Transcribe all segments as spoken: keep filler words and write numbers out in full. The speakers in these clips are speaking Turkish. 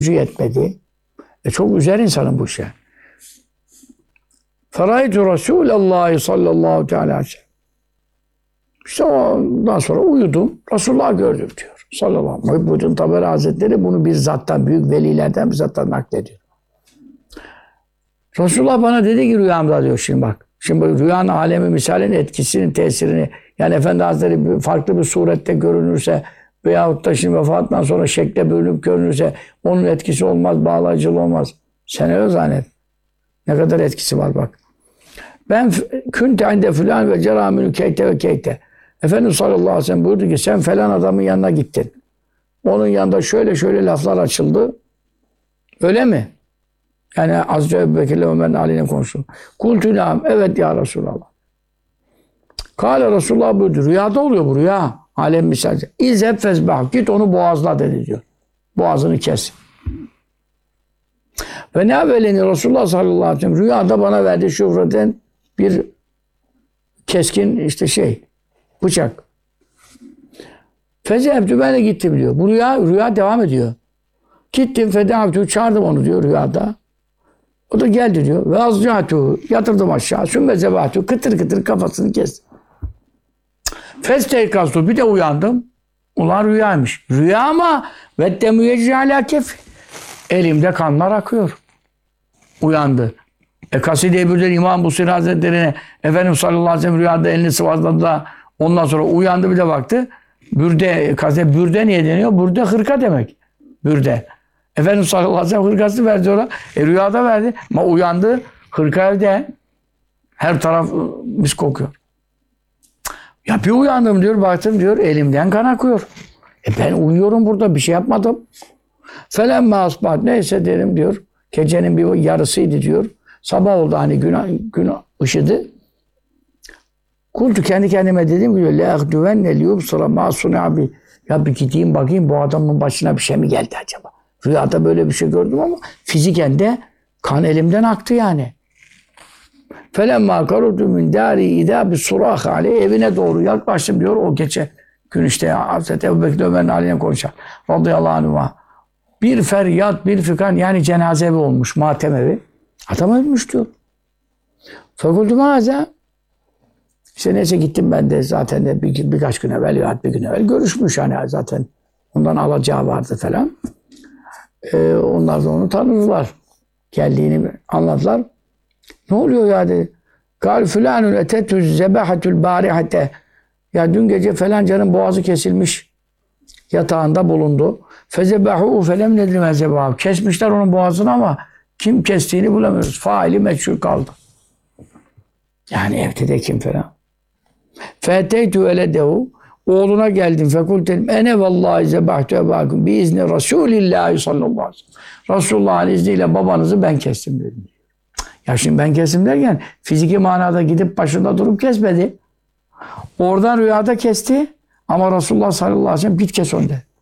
yetmedi. E çok üzer insanın bu şey. Feraytu Resulallah sallallahu teala aleyhi ve sellem. İşte ondan sonra uyudum. Resulullah gördüm diyor. Sallallahu aleyhi ve sellem. Muhibbuddin Taberi Hazretleri bunu bir zattan, büyük velilerden bir zattan naklediyor. Resulullah bana dedi ki rüyamda diyor şimdi bak. Şimdi rüyanın alemi misalin etkisinin tesirini yani Efendi Hazretleri farklı bir surette görünürse veyahut da şimdi vefatından sonra şekle bölünüp görünürse onun etkisi olmaz, bağlayıcılığı olmaz. Sen öyle zannet. Ne kadar etkisi var bak. Ben künte inde filan ve ceramünü keyte ve keyte. Efendimiz sallallahu aleyhi ve sellem buyurdu ki sen falan adamın yanına gittin. Onun yanında şöyle şöyle laflar açıldı. Öyle mi? Yani Hazreti Ebubekir'le Ömer'in Ali'nin konuştu. Kultu na'am. Evet ya Resulallah. Kâle Resulullah buyurdu. Rüyada oluyor bu rüya. Alem misalce. İzheb fezbah. Git onu boğazla dedi diyor. Boğazını kes. Ve ne evvelini Resulullah sallallahu aleyhi ve sellem rüyada bana verdi şufreten bir keskin işte şey bıçak. Fezebtü ben de gittim diyor. Bu rüya, rüya devam ediyor. Gittim fedavtü çağırdım onu diyor rüyada. O da geldi diyor. Ve azcatu yatırdım aşağı. Sümme zebatü kıtır kıtır kafasını kestim. Festeykaztu bir de uyandım. Ulan rüyaymış. Rüya ama ve demüyeci ala kef. Elimde kanlar akıyor. Uyandı. E Kaside-i Bürde'nin İmam Busiri Hazretleri'ne Efendimiz sallallahu aleyhi ve sellem rüyada elini sıvazladı da ondan sonra uyandı bir de baktı. Bürde, Kaside Bürde niye deniyor? Bürde hırka demek. Bürde. Efendimiz sallallahu aleyhi ve sellem hırkası verdi ona. E rüyada verdi. Ama uyandı. Hırka evde. Her taraf mis kokuyor. Ya bir uyandım diyor. Baktım diyor. Elimden kan akıyor. E ben uyuyorum burada. Bir şey yapmadım. Felemme asbat. Neyse derim diyor. Gecenin bir yarısıydı diyor. Sabah oldu hani gün, gün ışıdı. Kultu kendi kendime dedim ki le'ahdüvenne liyubsura ma'sun abi. Ya bir gideyim bakayım bu adamın başına bir şey mi geldi acaba? Rüyada böyle bir şey gördüm ama fiziken de kan elimden aktı yani. Felemma karutu min dari idâ bi surâh aleyh evine doğru yaklaştım diyor o gece gün işte Hazreti Ebubekir Ömer'in Ali'ne konuşan radıyallahu anhuma. Bir feryat, bir fikan yani cenaze evi olmuş, matem evi. Adam ölmüş diyor. Fakultu mağaza. İşte neyse gittim ben de zaten de bir, birkaç gün evvel ya bir gün evvel görüşmüş hani zaten. Ondan alacağı vardı falan. Ee, onlar da onu tanıdılar. Geldiğini anladılar. Ne oluyor ya dedi. Kâl fülânün etetü zebahatül bârihate. Ya dün gece falancanın boğazı kesilmiş. Yatağında bulundu. Fezebahû felem nedrimel zebâhû. Kesmişler onun boğazını ama kim kestiğini bulamıyoruz. Faili meçhul kaldı. Yani evde de kim falan. Feteytü eledehu. Oğluna geldim. Fekultelim. Ene vallahi zebahtu ebâkum. Biizni Resulillahi sallallahu aleyhi ve sellem. Resulullah'ın izniyle babanızı ben kestim dedim. Ya şimdi ben kestim derken fiziki manada gidip başında durup kesmedi. Oradan rüyada kesti. Ama Resulullah sallallahu aleyhi ve sellem git kes onu dedi.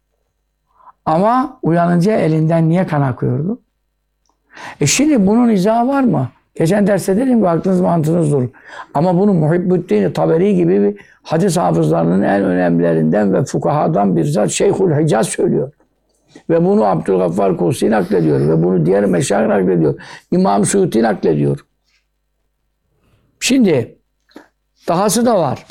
Ama uyanınca elinden niye kan akıyordu? E şimdi bunun izahı var mı? Geçen derste dedim ki aklınız mantığınız durur. Ama bunu Muhibbuddin Taberi gibi bir hadis hafızlarının en önemlilerinden ve fukahadan bir zat Şeyhül Hicaz söylüyor. Ve bunu Abdülgaffar Kusi naklediyor. Ve bunu diğer meşayih naklediyor. İmam Suyuti naklediyor. Şimdi dahası da var.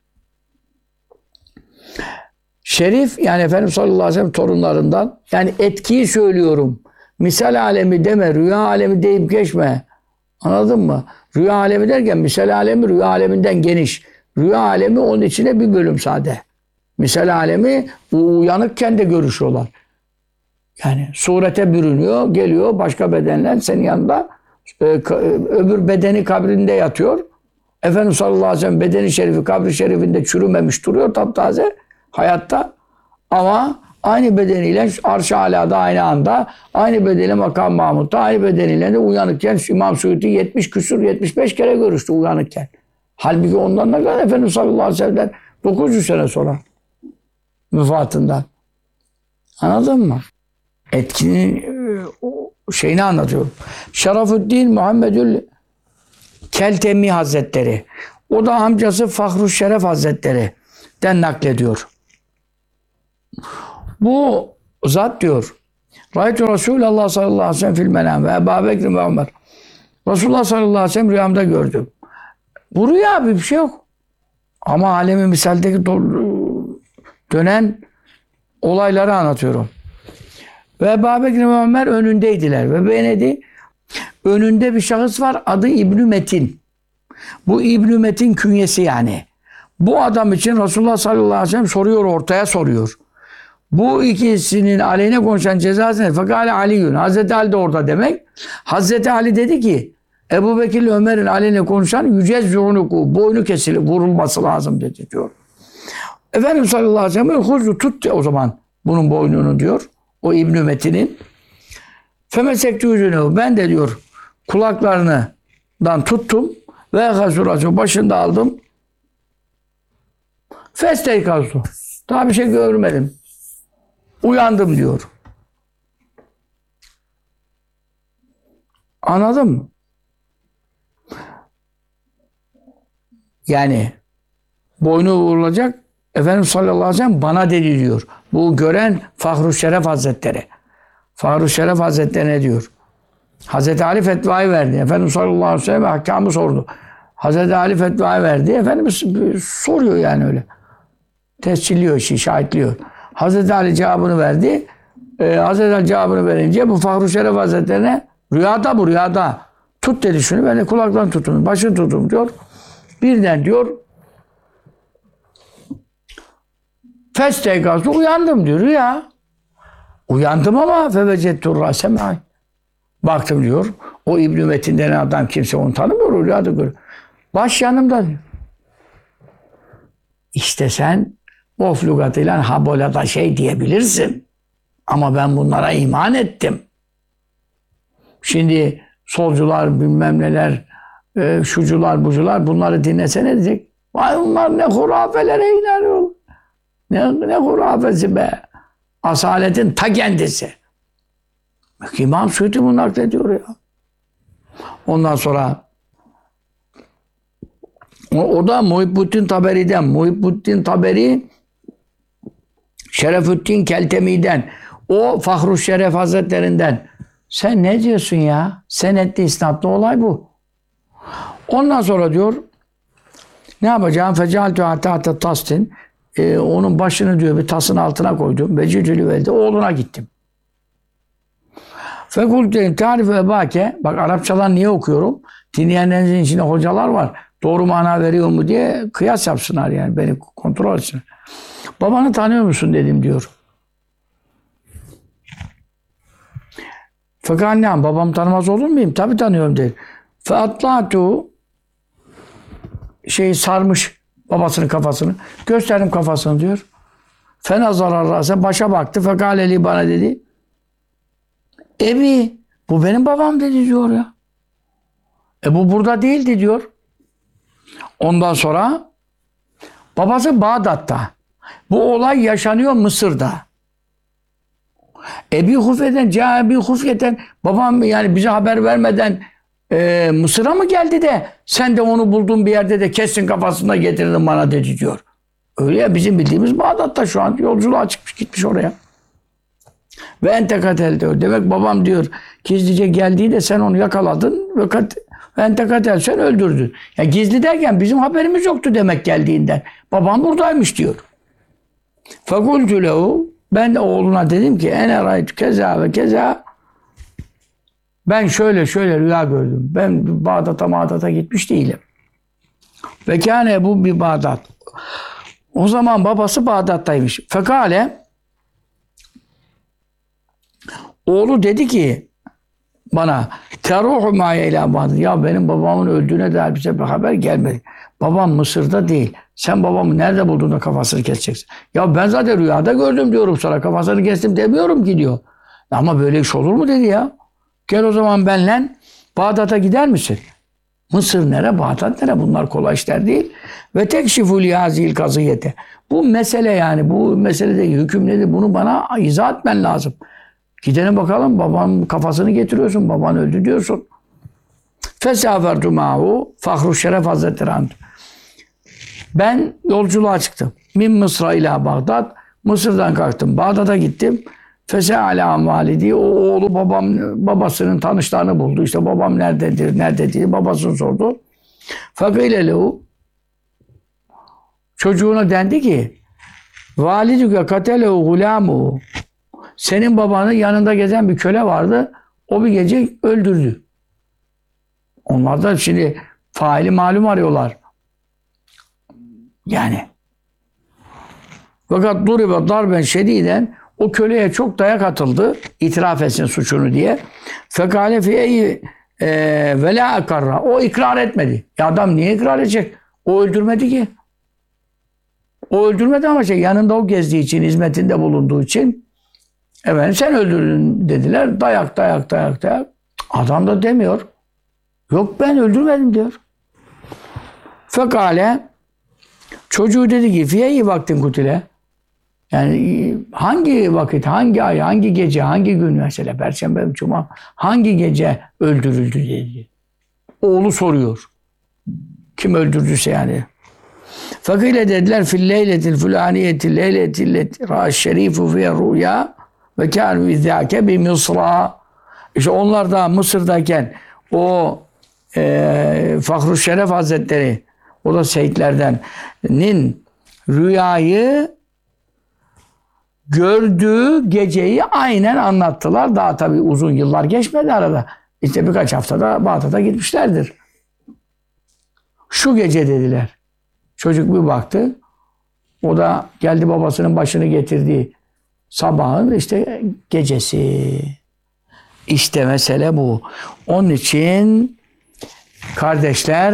Şerif yani Efendimiz sallallahu aleyhi ve sellem torunlarından yani etkiyi söylüyorum. Misal alemi deme, rüya alemi deyip geçme. Anladın mı? Rüya alemi derken misal alemi rüya aleminden geniş. Rüya alemi onun içine bir bölüm sade. Misal alemi uyanıkken de görüşüyorlar. Yani surete bürünüyor, geliyor başka bedenler senin yanında öbür bedeni kabrinde yatıyor. Efendimiz sallallahu aleyhi ve sellem bedeni şerifi kabri şerifinde çürümemiş duruyor taptaze hayatta ama aynı bedeniyle Arş-ı Alâ'da aynı anda, aynı bedeniyle Makam Mahmud'da, aynı bedeniyle de uyanıkken İmam Suyuti yetmiş küsur, yetmiş beş kere görüştü uyanıkken. Halbuki ondan ne kadar Efendimiz sallallahu aleyhi ve sellem dokuz yüz sene sonra vefatından. Anladın mı? Etkinin şeyini anlatıyorum. Şerafuddin Muhammedül Keltemi Hazretleri. O da amcası Fahruşşeref Hazretleri'den naklediyor. Bu zat diyor, Râitu Resulallah sallallahu aleyhi ve sellem fil menâm ve Ebu Bekir ve Ömer. Resulullah sallallahu aleyhi ve sellem rüyamda gördüm. Bu rüya bir şey yok. Ama alemi misaldeki dönen olayları anlatıyorum. Ve Ebu Bekir ve Ömer önündeydiler. Ve beynedi önünde bir şahıs var. Adı İbn-i Metin. Bu İbn-i Metin künyesi yani. Bu adam için Resulullah sallallahu aleyhi ve sellem soruyor, ortaya soruyor. Bu ikisinin aleyhine konuşan cezası ne? Fekale Ali'yün. Hazreti Ali de orada demek. Hazreti Ali dedi ki Ebu Bekir ile Ömer'in aleyhine konuşan yücezzûnuku. Boynu kesilip vurulması lazım dedi diyor. Efendimiz sallallahu aleyhi ve sellem huzu tut o zaman bunun boynunu diyor. O İbn-i Metin'in. Femesektu yüzünü. Ben de diyor kulaklarından tuttum ve hazuracı başında aldım. Festeykazu. Daha bir şey görmedim. Uyandım diyor. Anladın mı? Yani boynu vurulacak. Efendimiz sallallahu aleyhi ve sellem bana dedi diyor. Bu gören Fahruşşeref Hazretleri. Fahruşşeref Hazretleri ne diyor? Hazreti Ali fetvayı verdi. Efendimiz sallallahu aleyhi ve sellem hakamı sordu. Hazreti Ali fetvayı verdi. Efendimiz soruyor yani öyle. Tescilliyor işi, şahitliyor. Hazreti Ali cevabını verdi. Ee, Hazreti Ali cevabını verince bu Fahruşşeref Hazretleri'ne rüyada bu rüyada tut dedi şunu. Ben de kulaklarını tutun, başını tutun diyor. Birden diyor Festeygazı uyandım diyor rüya. Uyandım ama fevecettur rasemâ. Baktım diyor. O İbn-i Metin denen adam kimse onu tanımıyor. Rüyada görüyor. Baş yanımda diyor. İşte sen of lügatıyla habolada şey diyebilirsin. Ama ben bunlara iman ettim. Şimdi solcular bilmem neler e, şucular bucular bunları dinlese ne diyecek? Vay bunlar ne hurafelere inanıyor. Ne, ne hurafesi be. Asaletin ta kendisi. İmam Suyuti bunu naklediyor ya. Ondan sonra o, o da Muhibbuddin Taberi'den. Muhibbuddin Taberi Şerefüddin Keltemi'den. O Fahruşşeref Hazretlerinden. Sen ne diyorsun ya? Senetli isnatlı olay bu. Ondan sonra diyor ne yapacağım? Fecaltu hatta tastin. Ee, onun başını diyor bir tasın altına koydum. Vecüdülü verdi. Oğluna gittim. Fekulteyim tarife ebake. Bak Arapçadan niye okuyorum? Dinleyenlerin içinde hocalar var. Doğru mana veriyor mu diye kıyas yapsınlar yani. Beni kontrol etsinler. Babanı tanıyor musun dedim diyor. Fakat annem babam tanımaz olur muyum? Tabii tanıyorum dedi. Featlatu şey sarmış babasının kafasını. Gösterdim kafasını diyor. Fenazarar rase başa baktı. Fekaleli bana dedi. Ebi bu benim babam dedi diyor ya. E bu burada değildi diyor. Ondan sonra babası Bağdat'ta. Bu olay yaşanıyor Mısır'da. Ebi Hufe'den, Ebi Hufe'den babam yani bize haber vermeden e, Mısır'a mı geldi de sen de onu bulduğun bir yerde de kesin kafasında getirdin bana dedi diyor. Öyle ya bizim bildiğimiz Bağdat'ta şu an yolculuğa çıkmış gitmiş oraya. Ve entekatel diyor. Demek babam diyor gizlice geldiği de sen onu yakaladın ve kat, entekatel sen öldürdün. Ya gizli derken bizim haberimiz yoktu demek geldiğinden. Babam buradaymış diyor. Fekultü lehu ben de oğluna dedim ki ene raytu keza ve keza ben şöyle şöyle rüya gördüm. Ben Bağdat'a Bağdat'a gitmiş değilim. Ve kâne bu bir Bağdat. O zaman babası Bağdat'taymış. Fekale oğlu dedi ki bana teruhu mâye ilâ Bağdat. Ya benim babamın öldüğüne dair bize bir haber gelmedi. Babam Mısır'da değil. Sen babamı nerede buldun da kafasını keseceksin? Ya ben zaten rüyada gördüm diyorum sana. Kafasını kestim demiyorum ki diyor. Ama böyle iş olur mu dedi ya. Gel o zaman benle Bağdat'a gider misin? Mısır nere, Bağdat nere? Bunlar kolay işler değil. Ve tekşiful yazil kaziyete. Bu mesele yani. Bu meselede hüküm nedir? Bunu bana izah etmen lazım. Gidelim bakalım. Babam kafasını getiriyorsun. Baban öldü diyorsun. Fesafertu ma'hu Fahruşşeref Hazretleri andı. Ben yolculuğa çıktım. Min Mısra ila Bağdat. Mısır'dan kalktım. Bağdat'a gittim. Feseale an validi. O oğlu babam babasının tanışlarını buldu. İşte babam nerededir, nerede diye babasını sordu. Fakile lehu. Çocuğuna dendi ki validüke katelehu gulamu. Senin babanın yanında gezen bir köle vardı. O bir gece öldürdü. Onlar da şimdi faili malum arıyorlar. Yani. Fakat duribe darben şediden o köleye çok dayak atıldı. İtiraf etsin suçunu diye. Fekale fi ey ve la akarra. O ikrar etmedi. Ya adam niye ikrar edecek? O öldürmedi ki. O öldürmedi ama şey yanında o gezdiği için, hizmetinde bulunduğu için efendim sen öldürdün dediler. Dayak, dayak, dayak, dayak. Adam da demiyor. Yok ben öldürmedim diyor. Fekale çocuğu dedi ki fiyeyi vaktin kutile. Yani hangi vakit, hangi ay, hangi gece, hangi gün mesela Perşembe, Cuma hangi gece öldürüldü dedi. Oğlu soruyor. Kim öldürdüyse yani. Fakile dediler fil leyletil fulaniyetil leyletil leti ra'ş şerifu fiye rüya ve kânu izzâke bi Mısra. İşte onlar da Mısır'dayken o e, Fahru Şeref Hazretleri, o da Seyitlerden'in rüyayı gördüğü geceyi aynen anlattılar. Daha tabii uzun yıllar geçmedi arada. İşte birkaç haftada Bağdat'a gitmişlerdir. Şu gece dediler. Çocuk bir baktı. O da geldi babasının başını getirdiği sabahın işte gecesi. İşte mesele bu. Onun için kardeşler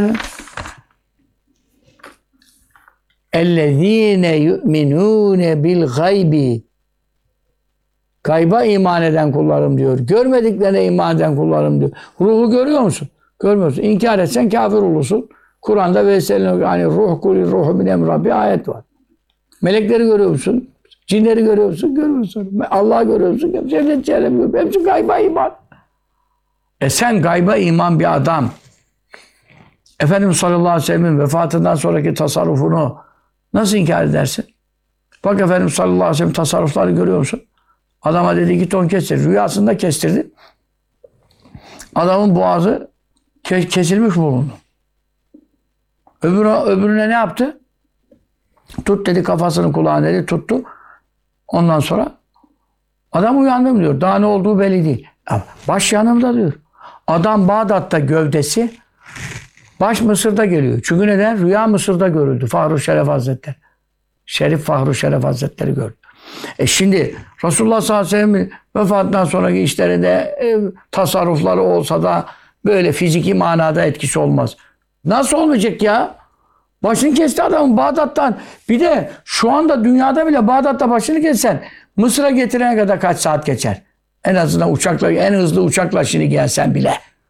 اَلَّذ۪ينَ يُؤْمِنُونَ بِالْغَيْبِ Gayba iman eden kullarım diyor. Görmediklerine iman eden kullarım diyor. Ruhu görüyor musun? Görmüyorsun. İnkar etsen kafir olursun. Kur'an'da veselin yani ruh kuli ruhu min emra bir ayet var. Melekleri görüyor musun? Cinleri görüyor musun? Görüyorsun. Allah'ı görüyor musun? Cennet cehennem görüyor. Hepsi gayba iman. E sen gayba iman bir adam. Efendimiz sallallahu aleyhi ve sellem'in vefatından sonraki tasarrufunu nasıl inkar edersin? Bak Efendimiz sallallahu aleyhi ve sellem tasarrufları görüyor musun? Adama dedi git on kestir. Rüyasında kestirdi. Adamın boğazı kesilmiş bulundu. Öbürü, öbürüne ne yaptı? Tut dedi kafasını kulağını dedi tuttu. Ondan sonra adam uyandım diyor. Daha ne olduğu belli değil. Baş yanımda diyor. Adam Bağdat'ta gövdesi, baş Mısır'da geliyor. Çünkü neden? Rüya Mısır'da görüldü. Fahru Şeref Hazretleri. Şerif Fahru Şeref Hazretleri gördü. E şimdi Resulullah sallallahu aleyhi ve sellem'in vefatından sonraki işlerinde e, tasarrufları olsa da böyle fiziki manada etkisi olmaz. Nasıl olmayacak ya? Başını kesti adamın Bağdat'tan. Bir de şu anda dünyada bile Bağdat'ta başını kessen Mısır'a getirene kadar kaç saat geçer? En azından uçakla, en hızlı uçakla şimdi gelsen bile.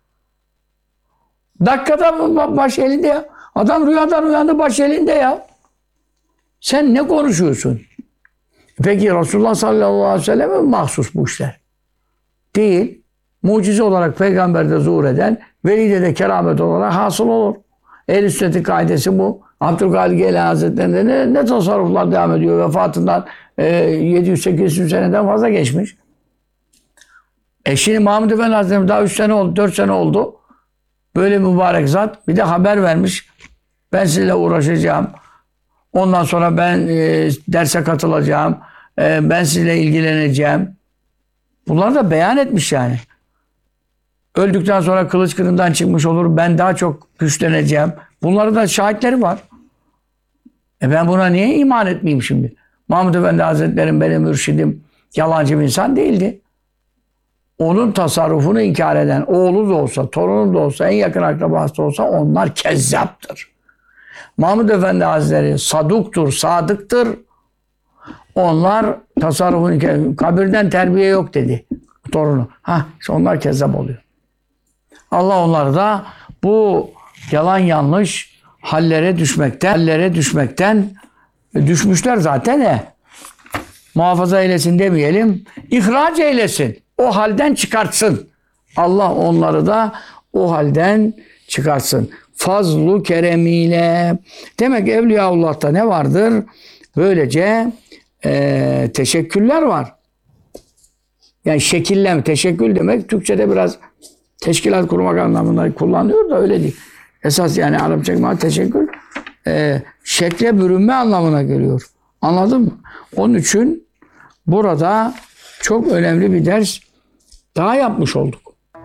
Dakikada baş elinde ya. Adam rüyadan uyandı baş elinde ya. Sen ne konuşuyorsun? Peki Resulullah sallallahu aleyhi ve sellem'e mi mahsus bu işler? Değil. Mucize olarak peygamberde zuhur eden, velide de keramet olarak hasıl olur. Ehl-i sünnetin kaidesi bu. Abdülkadir Geylani Hazretleri'nde ne, ne tasarruflar devam ediyor. Vefatından e, yedi yüz sekiz yüz seneden fazla geçmiş. E şimdi Mahmud Efendi Hazretleri daha üç sene oldu, dört sene oldu. Böyle mübarek zat bir de haber vermiş. Ben sizinle uğraşacağım. Ondan sonra ben e, derse katılacağım. E, ben sizinle ilgileneceğim. Bunları da beyan etmiş yani. Öldükten sonra kılıç kırından çıkmış olur. Ben daha çok güçleneceğim. Bunların da şahitleri var. E ben buna niye iman etmeyeyim şimdi? Mahmud Efendi Hazretleri'nin benim mürşidim yalancı bir insan değildi. Onun tasarrufunu inkar eden oğlu da olsa, torunu da olsa, en yakın akrabası da olsa onlar kezzaptır. Mahmud Efendi Hazretleri saduktur, sadıktır. Onlar tasarrufunu inkar, kabirden terbiye yok dedi torunu. Hah, işte onlar kezzap oluyor. Allah onları da bu yalan yanlış hallere düşmekten, hallere düşmekten düşmüşler zaten de muhafaza eylesin demeyelim, ihraç eylesin. O halden çıkartsın. Allah onları da o halden çıkartsın. Fazlu keremiyle. Demek Evliyaullah'ta ne vardır? Böylece e, teşekkürler var. Yani şekillem, teşekkül demek Türkçe'de biraz teşkilat kurmak anlamında kullanılıyor da öyle değil. Esas yani Arapça kelime teşekkül e, şekle bürünme anlamına geliyor. Anladın mı? Onun için burada çok önemli bir ders daha yapmış olduk.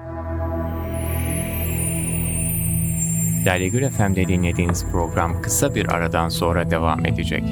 Lale Gül F M'de dinlediğiniz program kısa bir aradan sonra devam edecek.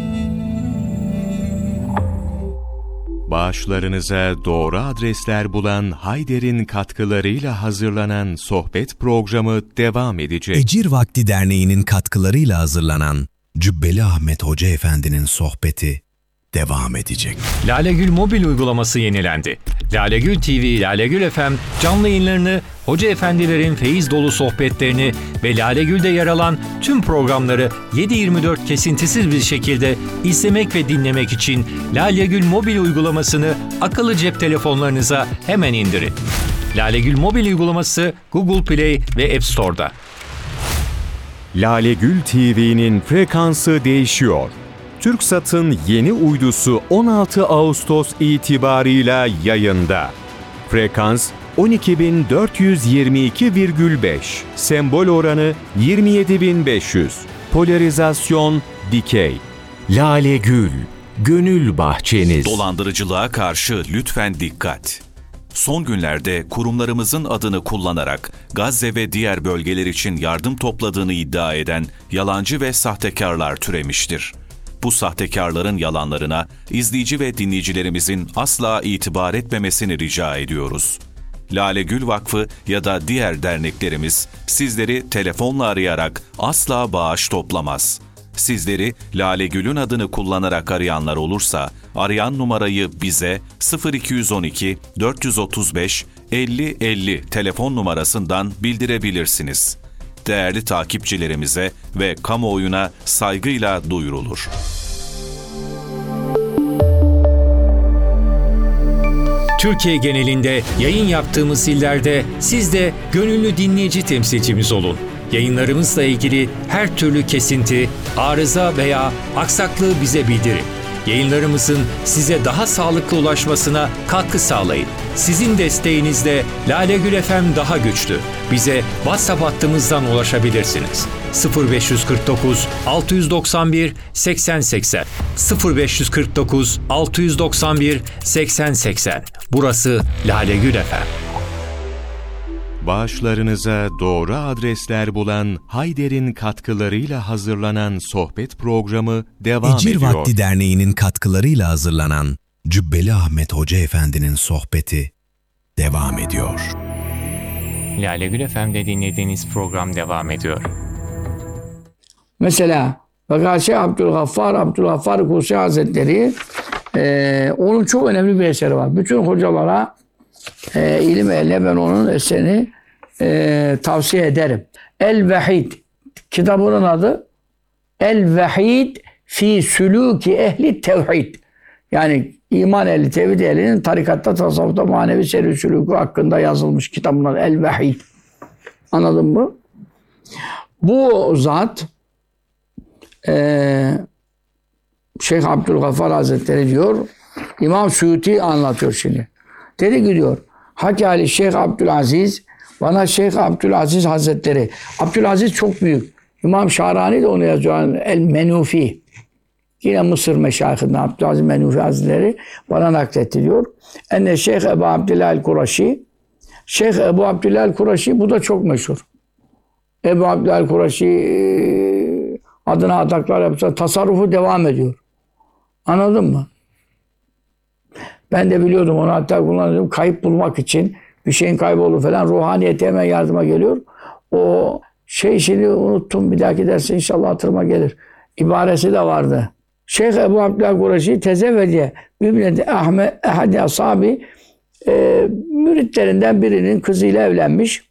Bağışlarınıza doğru adresler bulan Hayder'in katkılarıyla hazırlanan sohbet programı devam edecek. Ecir Vakti Derneği'nin katkılarıyla hazırlanan Cübbeli Ahmet Hoca Efendi'nin sohbeti devam edecek. Lale Gül mobil uygulaması yenilendi. Lale Gül T V, Lale Gül F M canlı yayınlarını, hoca efendilerin feyiz dolu sohbetlerini ve Lale Gül'de yer alan tüm programları yedi yirmi dört kesintisiz bir şekilde izlemek ve dinlemek için Lale Gül mobil uygulamasını akıllı cep telefonlarınıza hemen indirin. Lale Gül mobil uygulaması Google Play ve App Store'da. Lale Gül T V'nin frekansı değişiyor. TürkSat'ın yeni uydusu on altı Ağustos itibarıyla yayında. Frekans on iki bin dört yüz yirmi iki virgül beş, sembol oranı yirmi yedi bin beş yüz, polarizasyon dikey. Lale Gül, gönül bahçeniz. Dolandırıcılığa karşı lütfen dikkat. Son günlerde kurumlarımızın adını kullanarak Gazze ve diğer bölgeler için yardım topladığını iddia eden yalancı ve sahtekarlar türemiştir. Bu sahtekarların yalanlarına izleyici ve dinleyicilerimizin asla itibar etmemesini rica ediyoruz. Lale Gül Vakfı ya da diğer derneklerimiz sizleri telefonla arayarak asla bağış toplamaz. Sizleri Lale Gül'ün adını kullanarak arayanlar olursa arayan numarayı bize sıfır iki yüz on iki dört yüz otuz beş elli elli telefon numarasından bildirebilirsiniz. Değerli takipçilerimize ve kamuoyuna saygıyla duyurulur. Türkiye genelinde yayın yaptığımız illerde siz de gönüllü dinleyici temsilcimiz olun. Yayınlarımızla ilgili her türlü kesinti, arıza veya aksaklığı bize bildirin. Yayınlarımızın size daha sağlıklı ulaşmasına katkı sağlayın. Sizin desteğinizle Lale Gül F M daha güçlü. Bize WhatsApp hattımızdan ulaşabilirsiniz. sıfır beş kırk dokuz altı doksan bir seksen seksen sıfır beş kırk dokuz altı doksan bir seksen seksen. Burası Lale Gül F M. Bağışlarınıza doğru adresler bulan Hayder'in katkılarıyla hazırlanan sohbet programı devam Ecir ediyor. Vakti Derneği'nin katkılarıyla hazırlanan Cübbeli Ahmet Hoca Efendi'nin sohbeti devam ediyor. Lale Gül F M'de dinlediğiniz program devam ediyor. Mesela Vakâşe Abdülgaffar, Abdülgaffar Kusi Hazretleri e, onun çok önemli bir eseri var. Bütün hocalara e, ilim ehline ben onun eserini e, tavsiye ederim. El-Vehid kitabının adı El-Vehid fi sülûki ehli tevhid. Yani iman ehli, tevhid ehlinin tarikatta, tasavvufta, manevi seyri sülûkü hakkında yazılmış kitabının El-Vehid. Anladın mı? Bu zat Ee, Şeyh Abdülgaffar Hazretleri diyor, İmam Suyuti anlatıyor şimdi. Dedi ki diyor, Hakâli Şeyh Abdülaziz, bana Şeyh Abdülaziz Hazretleri, Abdülaziz çok büyük. İmam Şahrani de onu yazıyor, El-Menufi. Yine Mısır meşayihinden Abdülaziz Menufi Hazretleri bana nakletti diyor. Enne Şeyh Ebu Abdillah el-Kuraşi, Şeyh Ebu Abdillah el-Kuraşi, bu da çok meşhur. Ebu Abdillah el-Kuraşi adına ataklar yapsa tasarrufu devam ediyor. Anladın mı? Ben de biliyordum onu, hatta kullanıyordum kayıp bulmak için. Bir şeyin kaybolur falan, ruhaniyete hemen yardıma geliyor. O şey şimdi unuttum, bir dahaki derse inşallah hatırıma gelir. İbaresi de vardı. Şeyh Ebu Abdülhamid Kureşi tezevvece Bibneti Ahmet Ehadi Ashabi e, müritlerinden birinin kızıyla evlenmiş.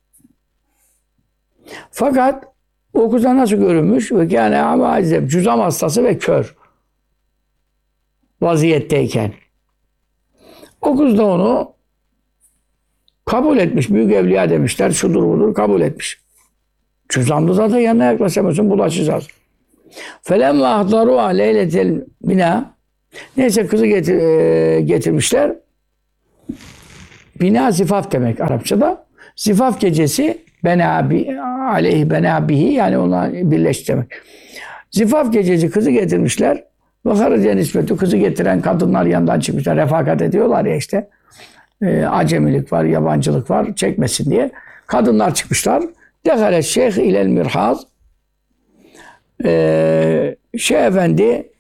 Fakat o kıza nasıl görünmüş? Ve kâne amâizem, cüzam hastası ve kör vaziyetteyken. O kız da onu kabul etmiş. Büyük evliya demişler. Şudur budur kabul etmiş. Cüzamlı zaten yanına yaklaşamıyorsun. Bulaşacağız. Felemme ahdaruha leyletel bina. Neyse kızı getir, e, getirmişler. Bina zifaf demek Arapçada. Zifaf gecesi bena bi, aleyhi bena bihi yani ona birleş demek. Zifaf gecesi kızı getirmişler. Ve haraca nispeti kızı getiren kadınlar yanından çıkmışlar. Refakat ediyorlar ya işte. E, acemilik var, yabancılık var. Çekmesin diye. Kadınlar çıkmışlar. Dehale şeyh ilel mirhaz. E, Şeyh Efendi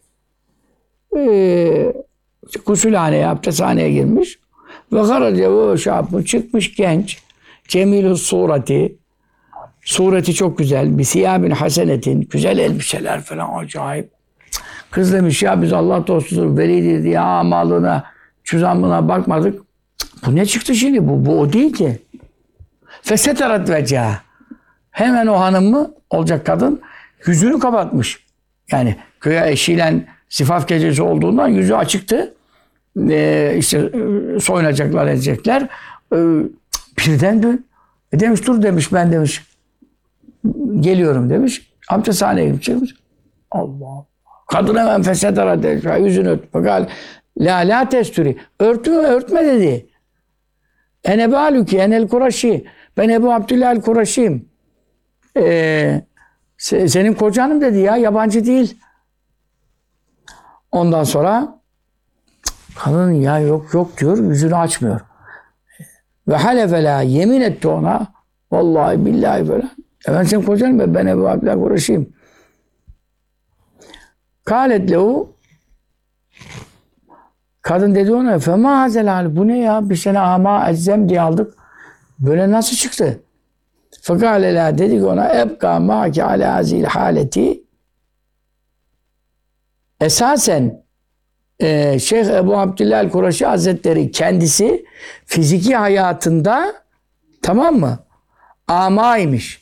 e, gusülhaneye, abdesthaneye girmiş. Ve haraca o şapı çıkmış genç. Cemilü sureti. Sureti çok güzel. Bir siyabin hasenetin. Güzel elbiseler falan acayip. Kız demiş ya biz Allah dostudur, velidir diye amalına, cüzamına bakmadık. Bu ne çıktı şimdi? Bu, bu o değil ki. Feseterat veca. Hemen o hanım mı olacak kadın yüzünü kapatmış. Yani köye eşiyle zifaf gecesi olduğundan yüzü açıktı. Ee, işte soyunacaklar edecekler. Ee, birden dön. E demiş dur demiş ben demiş. Geliyorum demiş. Abdesthaneye gidecekmiş. Allah Allah. Kadın hemen fesedara demiş. Yüzünü ört. Bakal. La la testuri. Örtme örtme dedi. Ene balüki enel kuraşi. Ben Ebu Abdüllah el Kuraşi'yim. Ee, se, senin kocanım dedi ya. Yabancı değil. Ondan sonra kadın ya yok yok diyor. Yüzünü açmıyor. Ve halefela yemin etti ona. Vallahi billahi falan. Ben senin kocanım ben, ben Ebu Abdüllah el Kuraşi'yim. Kâlet lehu kadın dedi ona fema hazel hal bu ne ya bir sene ama ezzem diye aldık böyle nasıl çıktı? Fekâle la dedik ona ebka mâki alâ azil haleti esasen e, Şeyh Ebu Abdüllah el Kuraşi Hazretleri kendisi fiziki hayatında tamam mı? Amaymış.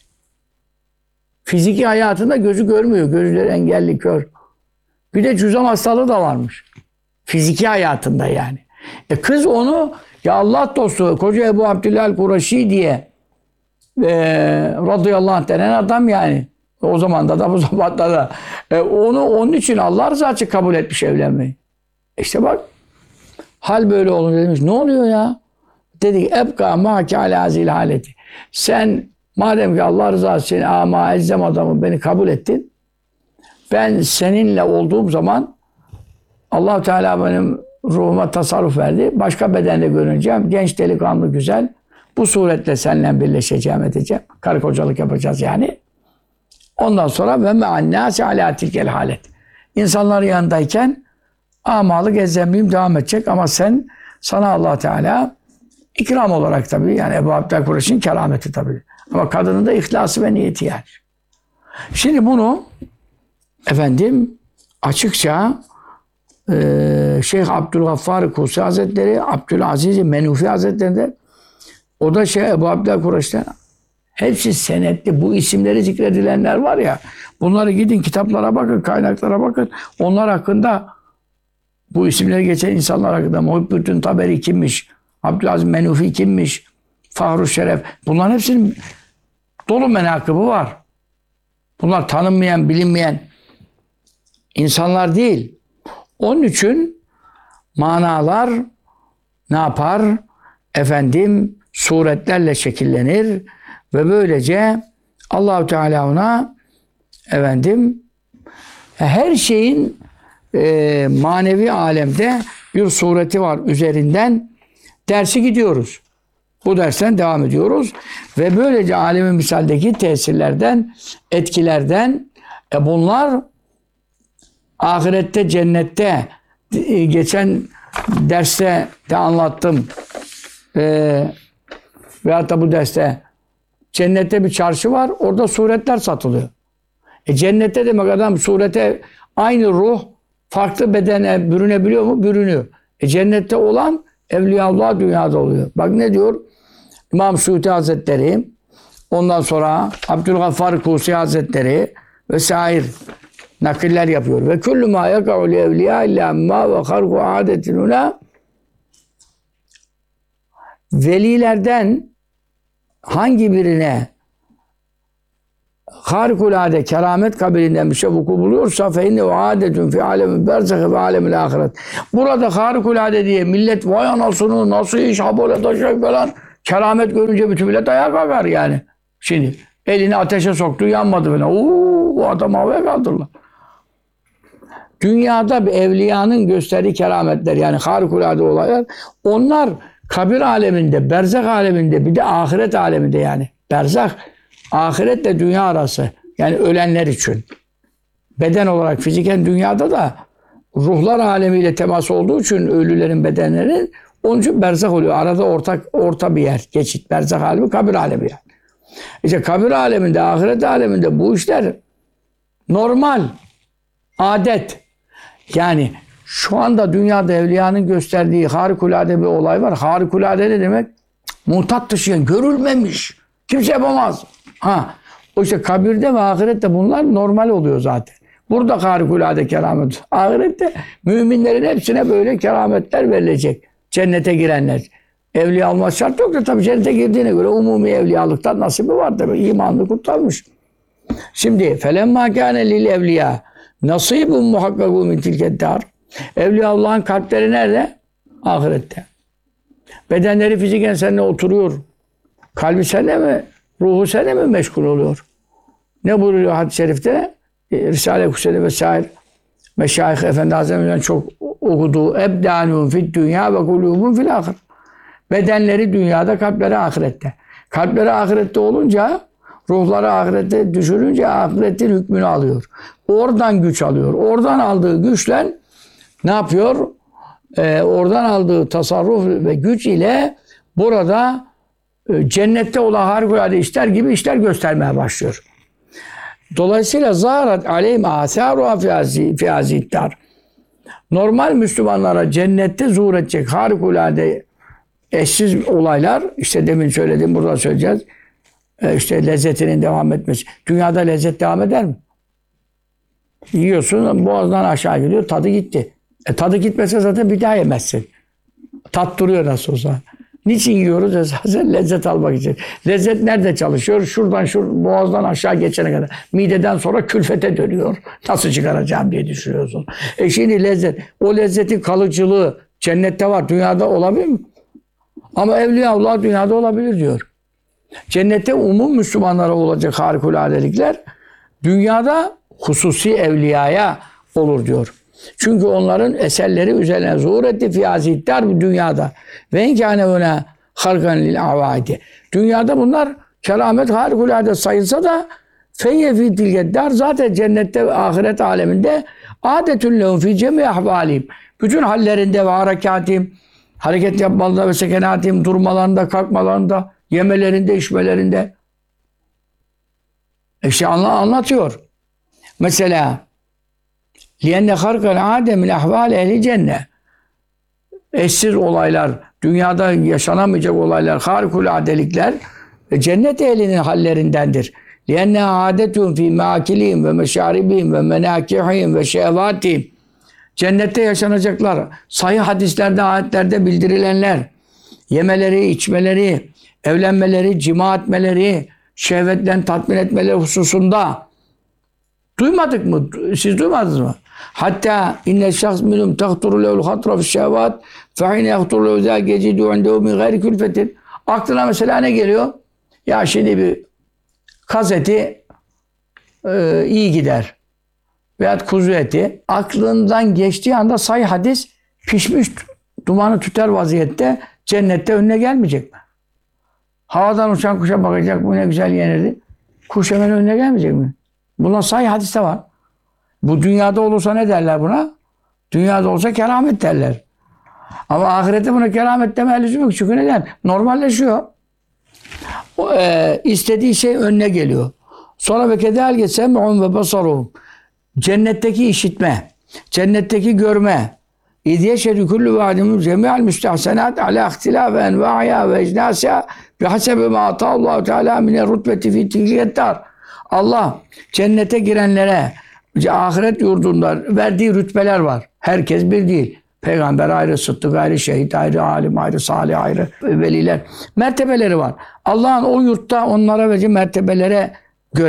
Fiziki hayatında gözü görmüyor. Gözleri engelli, kör. Bir de cüzam hastalığı da varmış. Fiziki hayatında yani. E kız onu ya Allah dostu koca Ebu Abdüllah el Kuraşi diye e, radıyallahu anh denen adam yani. O zamanda da bu zamanda da. E, onu onun için Allah rızası için kabul etmiş evlenmeyi. İşte bak hal böyle olunca demiş ne oluyor ya? Dedik ebka mâki alâ azil haleti. Sen madem ki Allah rızası için ama ezzem adamı beni kabul ettin. Ben seninle olduğum zaman Allah Teala benim ruhuma tasarruf verdi. Başka bedenle görüneceğim. Genç, delikanlı, güzel. Bu suretle seninle birleşeceğim, edeceğim. Karı kocalık yapacağız yani. Ondan sonra ve me'annâsi alâ tilkel halet. İnsanların yanındayken amalık ezzemliğim devam edecek ama sen sana Allah Teala ikram olarak tabii yani Ebu Abdüllah Kuraşi'nin kerameti tabii. Ama kadının da ihlası ve niyeti yani. Şimdi bunu efendim açıkça e, Şeyh Abdülgaffar Kusi Hazretleri, Abdülaziz Menufi Hazretleri de o da şey Ebu Abdüllah Kuraşi'den hepsi senetli. Bu isimleri zikredilenler var ya bunları gidin kitaplara bakın, kaynaklara bakın. Onlar hakkında bu isimleri geçen insanlar hakkında Muhibbüddin Taberi kimmiş? Abdülaziz Menufi kimmiş? Fahru Şeref. Bunların hepsinin dolu menakıbı var. Bunlar tanınmayan, bilinmeyen insanlar değil. Onun için manalar ne yapar? Efendim suretlerle şekillenir ve böylece Allah-u Teala ona efendim her şeyin e, manevi alemde bir sureti var üzerinden dersi gidiyoruz. Bu dersten devam ediyoruz ve böylece alemi misaldeki tesirlerden, etkilerden e bunlar ahirette, cennette e, geçen derste de anlattım e, veyahut da bu derste cennette bir çarşı var, orada suretler satılıyor. E cennette demek adam surete aynı ruh farklı bedene bürünebiliyor mu? Bürünüyor. E cennette olan Evliyaullah dünyada oluyor. Bak ne diyor? İmam Suyuti Hazretleri, ondan sonra Abdülgaffar Kusi Hazretleri vesaire nakiller yapıyor. Ve kullu ma yaka'u li evliya illa ma ve harku adetin ula velilerden hangi birine harikulade keramet kabilinden bir şey vuku buluyorsa fe inne adetun fi alemin berzah ve alemil ahiret. Burada harikulade diye millet vay anasını nasıl iş ha böyle da şey falan keramet görünce bütün millet ayağa kalkar yani. Şimdi elini ateşe soktu yanmadı falan. Uuu o adam havaya kaldırırlar. Dünyada bir evliyanın gösterdiği kerametler yani harikulade olaylar onlar kabir aleminde, berzak aleminde bir de ahiret aleminde yani. Berzak ahiretle dünya arası yani ölenler için. Beden olarak fiziken dünyada da ruhlar alemiyle temas olduğu için ölülerin bedenleri onun için berzak oluyor. Arada ortak orta bir yer. Geçit. Berzak alemi kabir alemi yani. İşte kabir aleminde, ahiret aleminde bu işler normal. Adet. Yani şu anda dünyada evliyanın gösterdiği harikulade bir olay var. Harikulade ne demek? Mutat dışı, görülmemiş. Kimse yapamaz. Ha, o işte kabirde ve ahirette bunlar normal oluyor zaten. Burada harikulade keramet. Ahirette müminlerin hepsine böyle kerametler verilecek. Cennete girenler. Evliya olmaz şart yok da tabii cennete girdiğine göre umumi evliyalıktan nasibi var tabii. İmanını kurtarmış. Şimdi فَلَمَّا كَانَ لِلْاَوْلِيَا نَصِيبٌ مُحَقَّقُ مِنْ تِلْكَ الدَّارِ Evliya Allah'ın kalpleri nerede? Ahirette. Bedenleri fiziken seninle oturuyor. Kalbi seninle mi? Ruhu seninle mi meşgul oluyor? Ne buyuruyor hadis-i şerifte? Risale-i Kuse'de vesaire Meşayih Efendi Hazretleri'nin çok okuduğu ebdânûn fid dünya ve kulûbûn fil ahir. Bedenleri dünyada, kalpleri ahirette. Kalpleri ahirette olunca ruhları ahirette düşürünce ahiretin hükmünü alıyor. Oradan güç alıyor. Oradan aldığı güçle ne yapıyor? Ee, oradan aldığı tasarruf ve güç ile burada e, cennette olan harikulade işler gibi işler göstermeye başlıyor. Dolayısıyla zaharat aleyhim âsâruha fi azîddâr. Normal Müslümanlara cennette zuhur edecek harikulade eşsiz olaylar, işte demin söyledim, burada söyleyeceğiz. E işte lezzetinin devam etmesi. Dünyada lezzet devam eder mi? Yiyorsun, boğazdan aşağı gidiyor, tadı gitti. E tadı gitmese zaten bir daha yemezsin. Tat duruyor nasıl olsa. Niçin yiyoruz? Esasen lezzet almak için. Lezzet nerede çalışıyor? Şuradan, şur, boğazdan aşağı geçene kadar. Mideden sonra külfete dönüyor. Nasıl çıkaracağım diye düşünüyorsun. E şimdi lezzet, o lezzetin kalıcılığı cennette var, dünyada olabilir mi? Ama Evliyaullah dünyada olabilir diyor. Cennette umum Müslümanlara olacak harikuladelikler dünyada hususi evliyaya olur diyor. Çünkü onların eserleri üzerine zuhur etti fiyazitler bu dünyada. Ve inkâne öne halkan lil avaidi. Dünyada bunlar keramet harikulade sayılsa da feyye fî tilgeddar zaten cennette ve ahiret aleminde adetün lehum fî cemi ahvalihim. Bütün hallerinde ve harekatihim, hareket yapmalarında ve sekenatihim, durmalarında, kalkmalarında, yemelerinde, içmelerinde. İşte anlatıyor. Mesela لِيَنَّ خَرْقَ الْعَادَ مِنْ اَحْوَالِ اَهْلِ cennet. Eşsiz olaylar, dünyada yaşanamayacak olaylar, harikuladelikler cennet ehlinin hallerindendir. لِيَنَّ عَادَتُهُمْ فِي مَاكِلِهِمْ وَمَشَارِبِهِمْ وَمَنَاكِحِهِمْ وَشَهَوَاتِهِمْ. Cennette yaşanacaklar, sahih hadislerde, ayetlerde bildirilenler, yemeleri, içmeleri, evlenmeleri, cima etmeleri, şehvetten tatmin etmeleri hususunda duymadık mı? Siz duymadınız mı? Hatta inne şahs minhum tahturu lehul hatra fi şehvat fe hine yahturu lehu zâ gecidu indehu min gayri külfetin. Aklına mesela ne geliyor? Ya şimdi bir kaz eti e, iyi gider. Veyahut kuzu eti. Aklından geçtiği anda sayı hadis pişmiş dumanı tüter vaziyette cennette önüne gelmeyecek mi? Havadan uçan kuşa bakacak, bu ne güzel yenirdi. Kuş hemen önüne gelmeyecek mi? Bundan sayı hadiste var. Bu dünyada olursa ne derler buna? Dünyada olsa keramet derler. Ama ahirette buna keramet deme lüzum yok. Çünkü neden? Normalleşiyor. O, e, istediği şey önüne geliyor. Sonra ve kedâlge sem'un ve basaruhum. Cennetteki işitme, cennetteki görme. İdiye şerî kullu vâdimû cemî'al müstehsenât alâ ihtilâf envâ'yâ ve ecnâsâ bihasebi mâ atâllâhu teâlâ mine rutbeti fî tilgeddâr. Allah cennete girenlere ahiret yurdunda verdiği rütbeler var. Herkes bir değil. Peygamber ayrı, sıddık ayrı, şehit ayrı, alim ayrı, salih ayrı, veliler. Mertebeleri var. Allah'ın o yurtta onlara verdiği mertebelere göre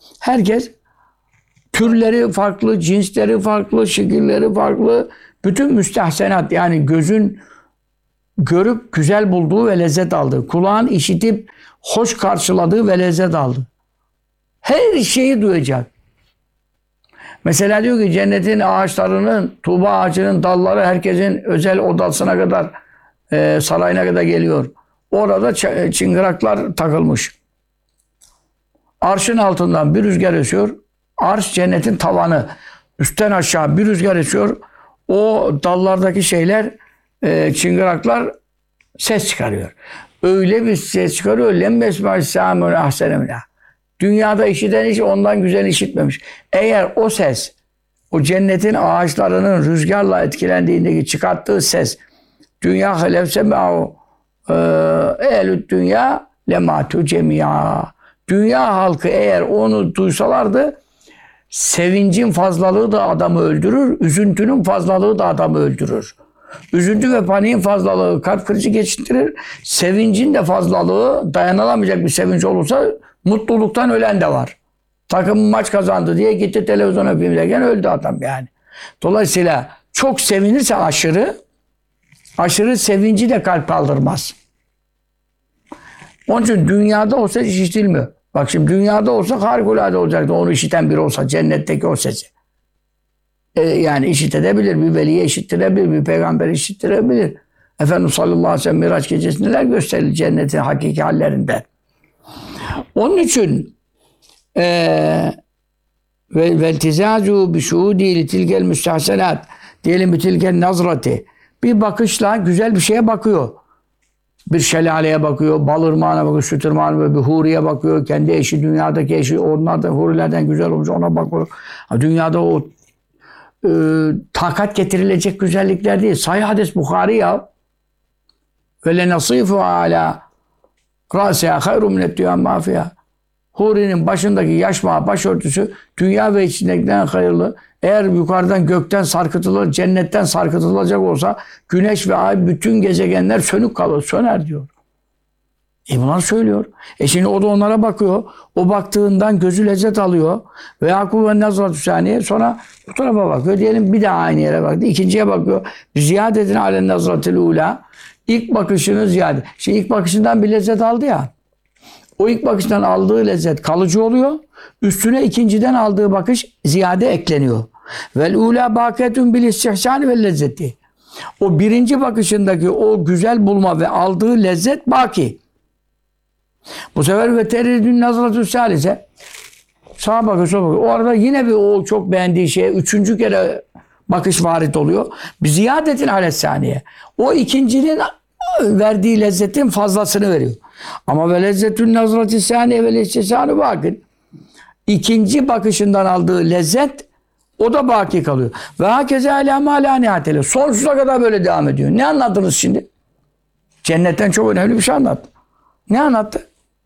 Herkes türleri farklı, cinsleri farklı, şekilleri farklı. Bütün müstehsenat yani gözün görüp güzel bulduğu ve lezzet aldığı, kulağın işitip hoş karşıladığı ve lezzet aldığı. Her şeyi duyacak. Mesela diyor ki cennetin ağaçlarının, tuğba ağacının dalları herkesin özel odasına kadar, e, sarayına kadar geliyor. Orada çıngıraklar takılmış. Arşın altından bir rüzgar esiyor. Arş cennetin tavanı. Üstten aşağı bir rüzgar esiyor. O dallardaki şeyler, e, çıngıraklar ses çıkarıyor. Öyle bir ses çıkarıyor. Lemmesmâ sâmûn ahsenemnâ. Dünyada işiten hiç ondan güzel işitmemiş. Eğer o ses, o cennetin ağaçlarının rüzgarla etkilendiğindeki çıkarttığı ses, dünya halefsemâhu ehlüd dünya lemâtü cemîâ. Dünya halkı eğer onu duysalardı, sevincin fazlalığı da adamı öldürür, üzüntünün fazlalığı da adamı öldürür. Üzüntü ve paniğin fazlalığı kalp krizi geçirir. Sevincin de fazlalığı, dayanılamayacak bir sevinç olursa mutluluktan ölen de var. Takım maç kazandı diye gitti televizyona film derken öldü adam yani. Dolayısıyla çok sevinirse aşırı, aşırı sevinci de kalp kaldırmaz. Onun için dünyada o ses işitilmiyor. Bak şimdi dünyada olsa harikulade olacaktı. Onu işiten biri olsa cennetteki o sesi. E, yani işitebilir, bir veliye işittirebilir, bir peygamber işittirebilir. Efendimiz sallallahu aleyhi ve sellem Miraç gecesi neler gösterir cennetin hakiki hallerinden. Onun için ve veltizazu bi şuudi li tilkel müstahsenat diyelim bi tilkel nazrati bir bakışla güzel bir şeye bakıyor. Bir şelaleye bakıyor, balırmağına bakıyor, süt ırmağına bir huriye bakıyor, kendi eşi, dünyadaki eşi, onlardan hurilerden güzel olmuş ona bakıyor. Dünyada o e, takat getirilecek güzellikler değil. Sahih hadis Bukhari ya. Ve le nasifu ala rasiha hayru mined dünya ma fiha. Huri'nin başındaki yaşma, başörtüsü dünya ve içindekinden hayırlı. Eğer yukarıdan gökten sarkıtılır, cennetten sarkıtılacak olsa güneş ve ay bütün gezegenler sönük kalır, söner diyor. E bunlar söylüyor. E şimdi o da onlara bakıyor. O baktığından gözü lezzet alıyor. Ve yakû ve nazratü saniye sonra bu tarafa bakıyor. Diyelim bir daha aynı yere baktı. İkinciye bakıyor. Ziyadetin alen nazratil ula. İlk bakışını ziyade. Şimdi ilk bakışından bir lezzet aldı ya. O ilk bakıştan aldığı lezzet kalıcı oluyor. Üstüne ikinciden aldığı bakış ziyade ekleniyor. Vel ula baketun bil istihsani vel lezzeti. O birinci bakışındaki o güzel bulma ve aldığı lezzet baki. Bu sefer ve teridün nazratü salise. Sağa bakıyor, sola bakıyor. O arada yine bir o çok beğendiği şeye üçüncü kere bakış varit oluyor. Bir ziyadetin alet saniye. O ikincinin verdiği lezzetin fazlasını veriyor. Ama ve lezzetün nazratü saniye ve lezzetü bakın. İkinci bakışından aldığı lezzet o da baki kalıyor. Ve hakeze alâmâ lâ nihatele. Sonsuza kadar böyle devam ediyor. Ne anlattınız şimdi? Cennetten çok önemli bir şey anlattı. Ne anlattı?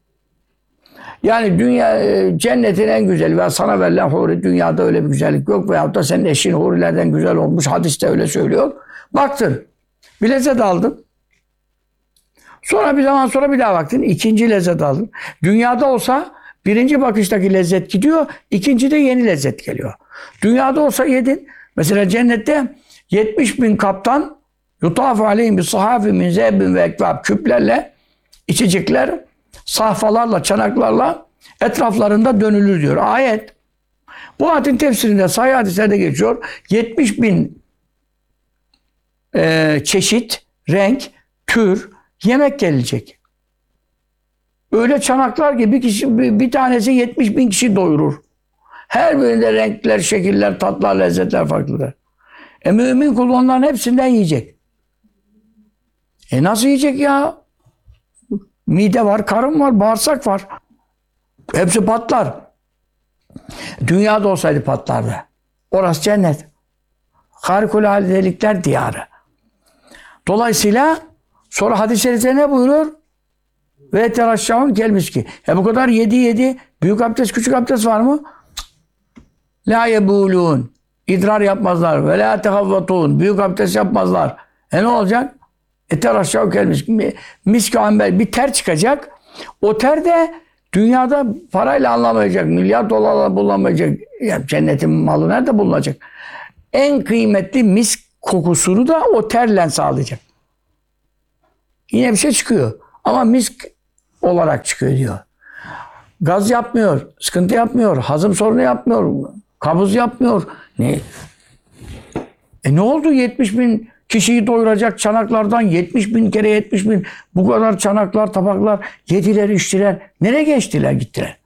Yani dünya, cennetin en güzeli ve sana verilen huri, dünyada öyle bir güzellik yok veyahut da senin eşin hurilerden güzel olmuş. Hadiste öyle söylüyor. Baktın. Bir lezzet aldın. Sonra bir zaman sonra bir daha baktın. İkinci lezzet aldın. Dünyada olsa birinci bakıştaki lezzet gidiyor. İkincide yeni lezzet geliyor. Dünyada olsa yedin. Mesela cennette yetmiş bin kaptan yutafu aleyhim bi sahafi min zebin ve ekvab küplerle içecekler sahfalarla, çanaklarla etraflarında dönülür diyor. Ayet. Bu ayetin tefsirinde sahih hadislerde geçiyor. yetmiş bin e, çeşit, renk, tür yemek gelecek. Öyle çanaklar gibi bir, kişi, bir, bir tanesi yetmiş bin kişi doyurur. Her birinde renkler, şekiller, tatlar, lezzetler farklıdır. E mümin kul onların hepsinden yiyecek. E nasıl yiyecek ya? Mide var, karın var, bağırsak var. Hepsi patlar. Dünyada olsaydı patlardı. Orası cennet. Harikuladelikler diyarı. Dolayısıyla sonra hadis-i şerifte ne buyuruyor? Ve teraşşahun gelmiş ki. E bu kadar yedi yedi. Büyük abdest, küçük abdest var mı? La yebulun. İdrar yapmazlar. Ve la tehavvatun. Büyük abdest yapmazlar. E ne olacak? E teraşşahun gelmiş. Misk-i amber bir ter çıkacak. O ter de Dünyada parayla alınamayacak, milyar dolarla bulunamayacak, ya cennetin malı nerede bulunacak? En kıymetli misk kokusunu da o terle sağlayacak. Yine bir şey çıkıyor. Ama misk olarak çıkıyor diyor. Gaz yapmıyor, sıkıntı yapmıyor, hazım sorunu yapmıyor, kabız yapmıyor. Ne? E ne oldu? yetmiş bin kişiyi doyuracak çanaklardan yetmiş bin kere yetmiş bin bu kadar çanaklar, tabaklar yediler, içtiler. Nereye geçtiler, gittiler?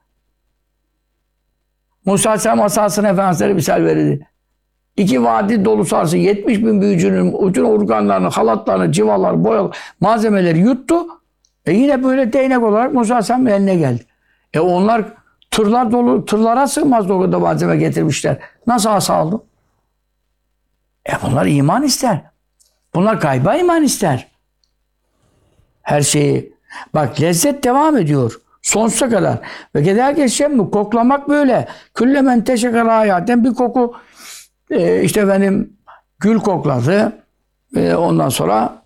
Musa Aleyhisselam asasına Efendimiz'e misal verildi. İki vadi dolusu arası yetmiş bin büyücünün bütün organlarını, halatlarını, civalar, boyalar, malzemeleri yuttu. E yine böyle değnek olarak Musa Aleyhisselam'ın eline geldi. E onlar tırlar dolu, tırlara sığmazdı o kadar malzeme getirmişler. Nasıl asa aldı? E bunlar iman ister. Bunlar gayba iman ister. Her şeyi. Bak lezzet devam ediyor. Sonsuza kadar. Ve keder geçeceğim mi? Koklamak böyle. Küllemen teşekkür hayaten bir koku e, işte benim gül kokladı. E, ondan sonra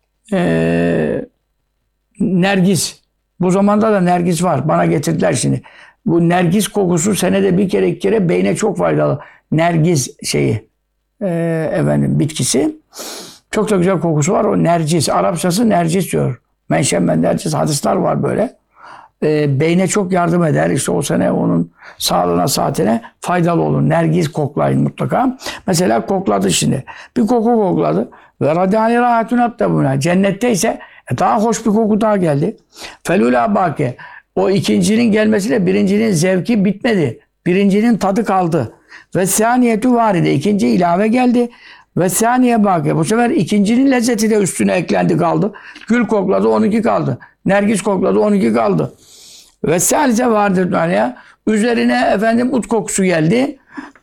e, nergis. Bu zamanda da nergis var. Bana getirdiler şimdi. Bu nergis kokusu senede bir kere iki kere beyne çok faydalı. Nergis şeyi. E, efendim bitkisi. Çok da güzel kokusu var. O nercis. Arapçası nercis diyor. Menşemmen nercis. Hadisler var böyle. E, beyne çok yardım eder. İşte o sene onun sağlığına, saatine faydalı olur. Nergis koklayın mutlaka. Mesela kokladı şimdi. Bir koku kokladı. Ve radiyani rahatun hatta buna. Cennette ise daha hoş bir koku daha geldi. Felula bake. O ikincinin gelmesiyle birincinin zevki bitmedi. Birincinin tadı kaldı. Ve saniyetü varide. İkinci ilave geldi. Ve saniye bake. Bu sefer ikincinin lezzeti de üstüne eklendi kaldı. Gül kokladı, onunki kaldı. Nergis kokladı, onunki kaldı. Ve salise vardır dünya. Üzerine efendim ut kokusu geldi.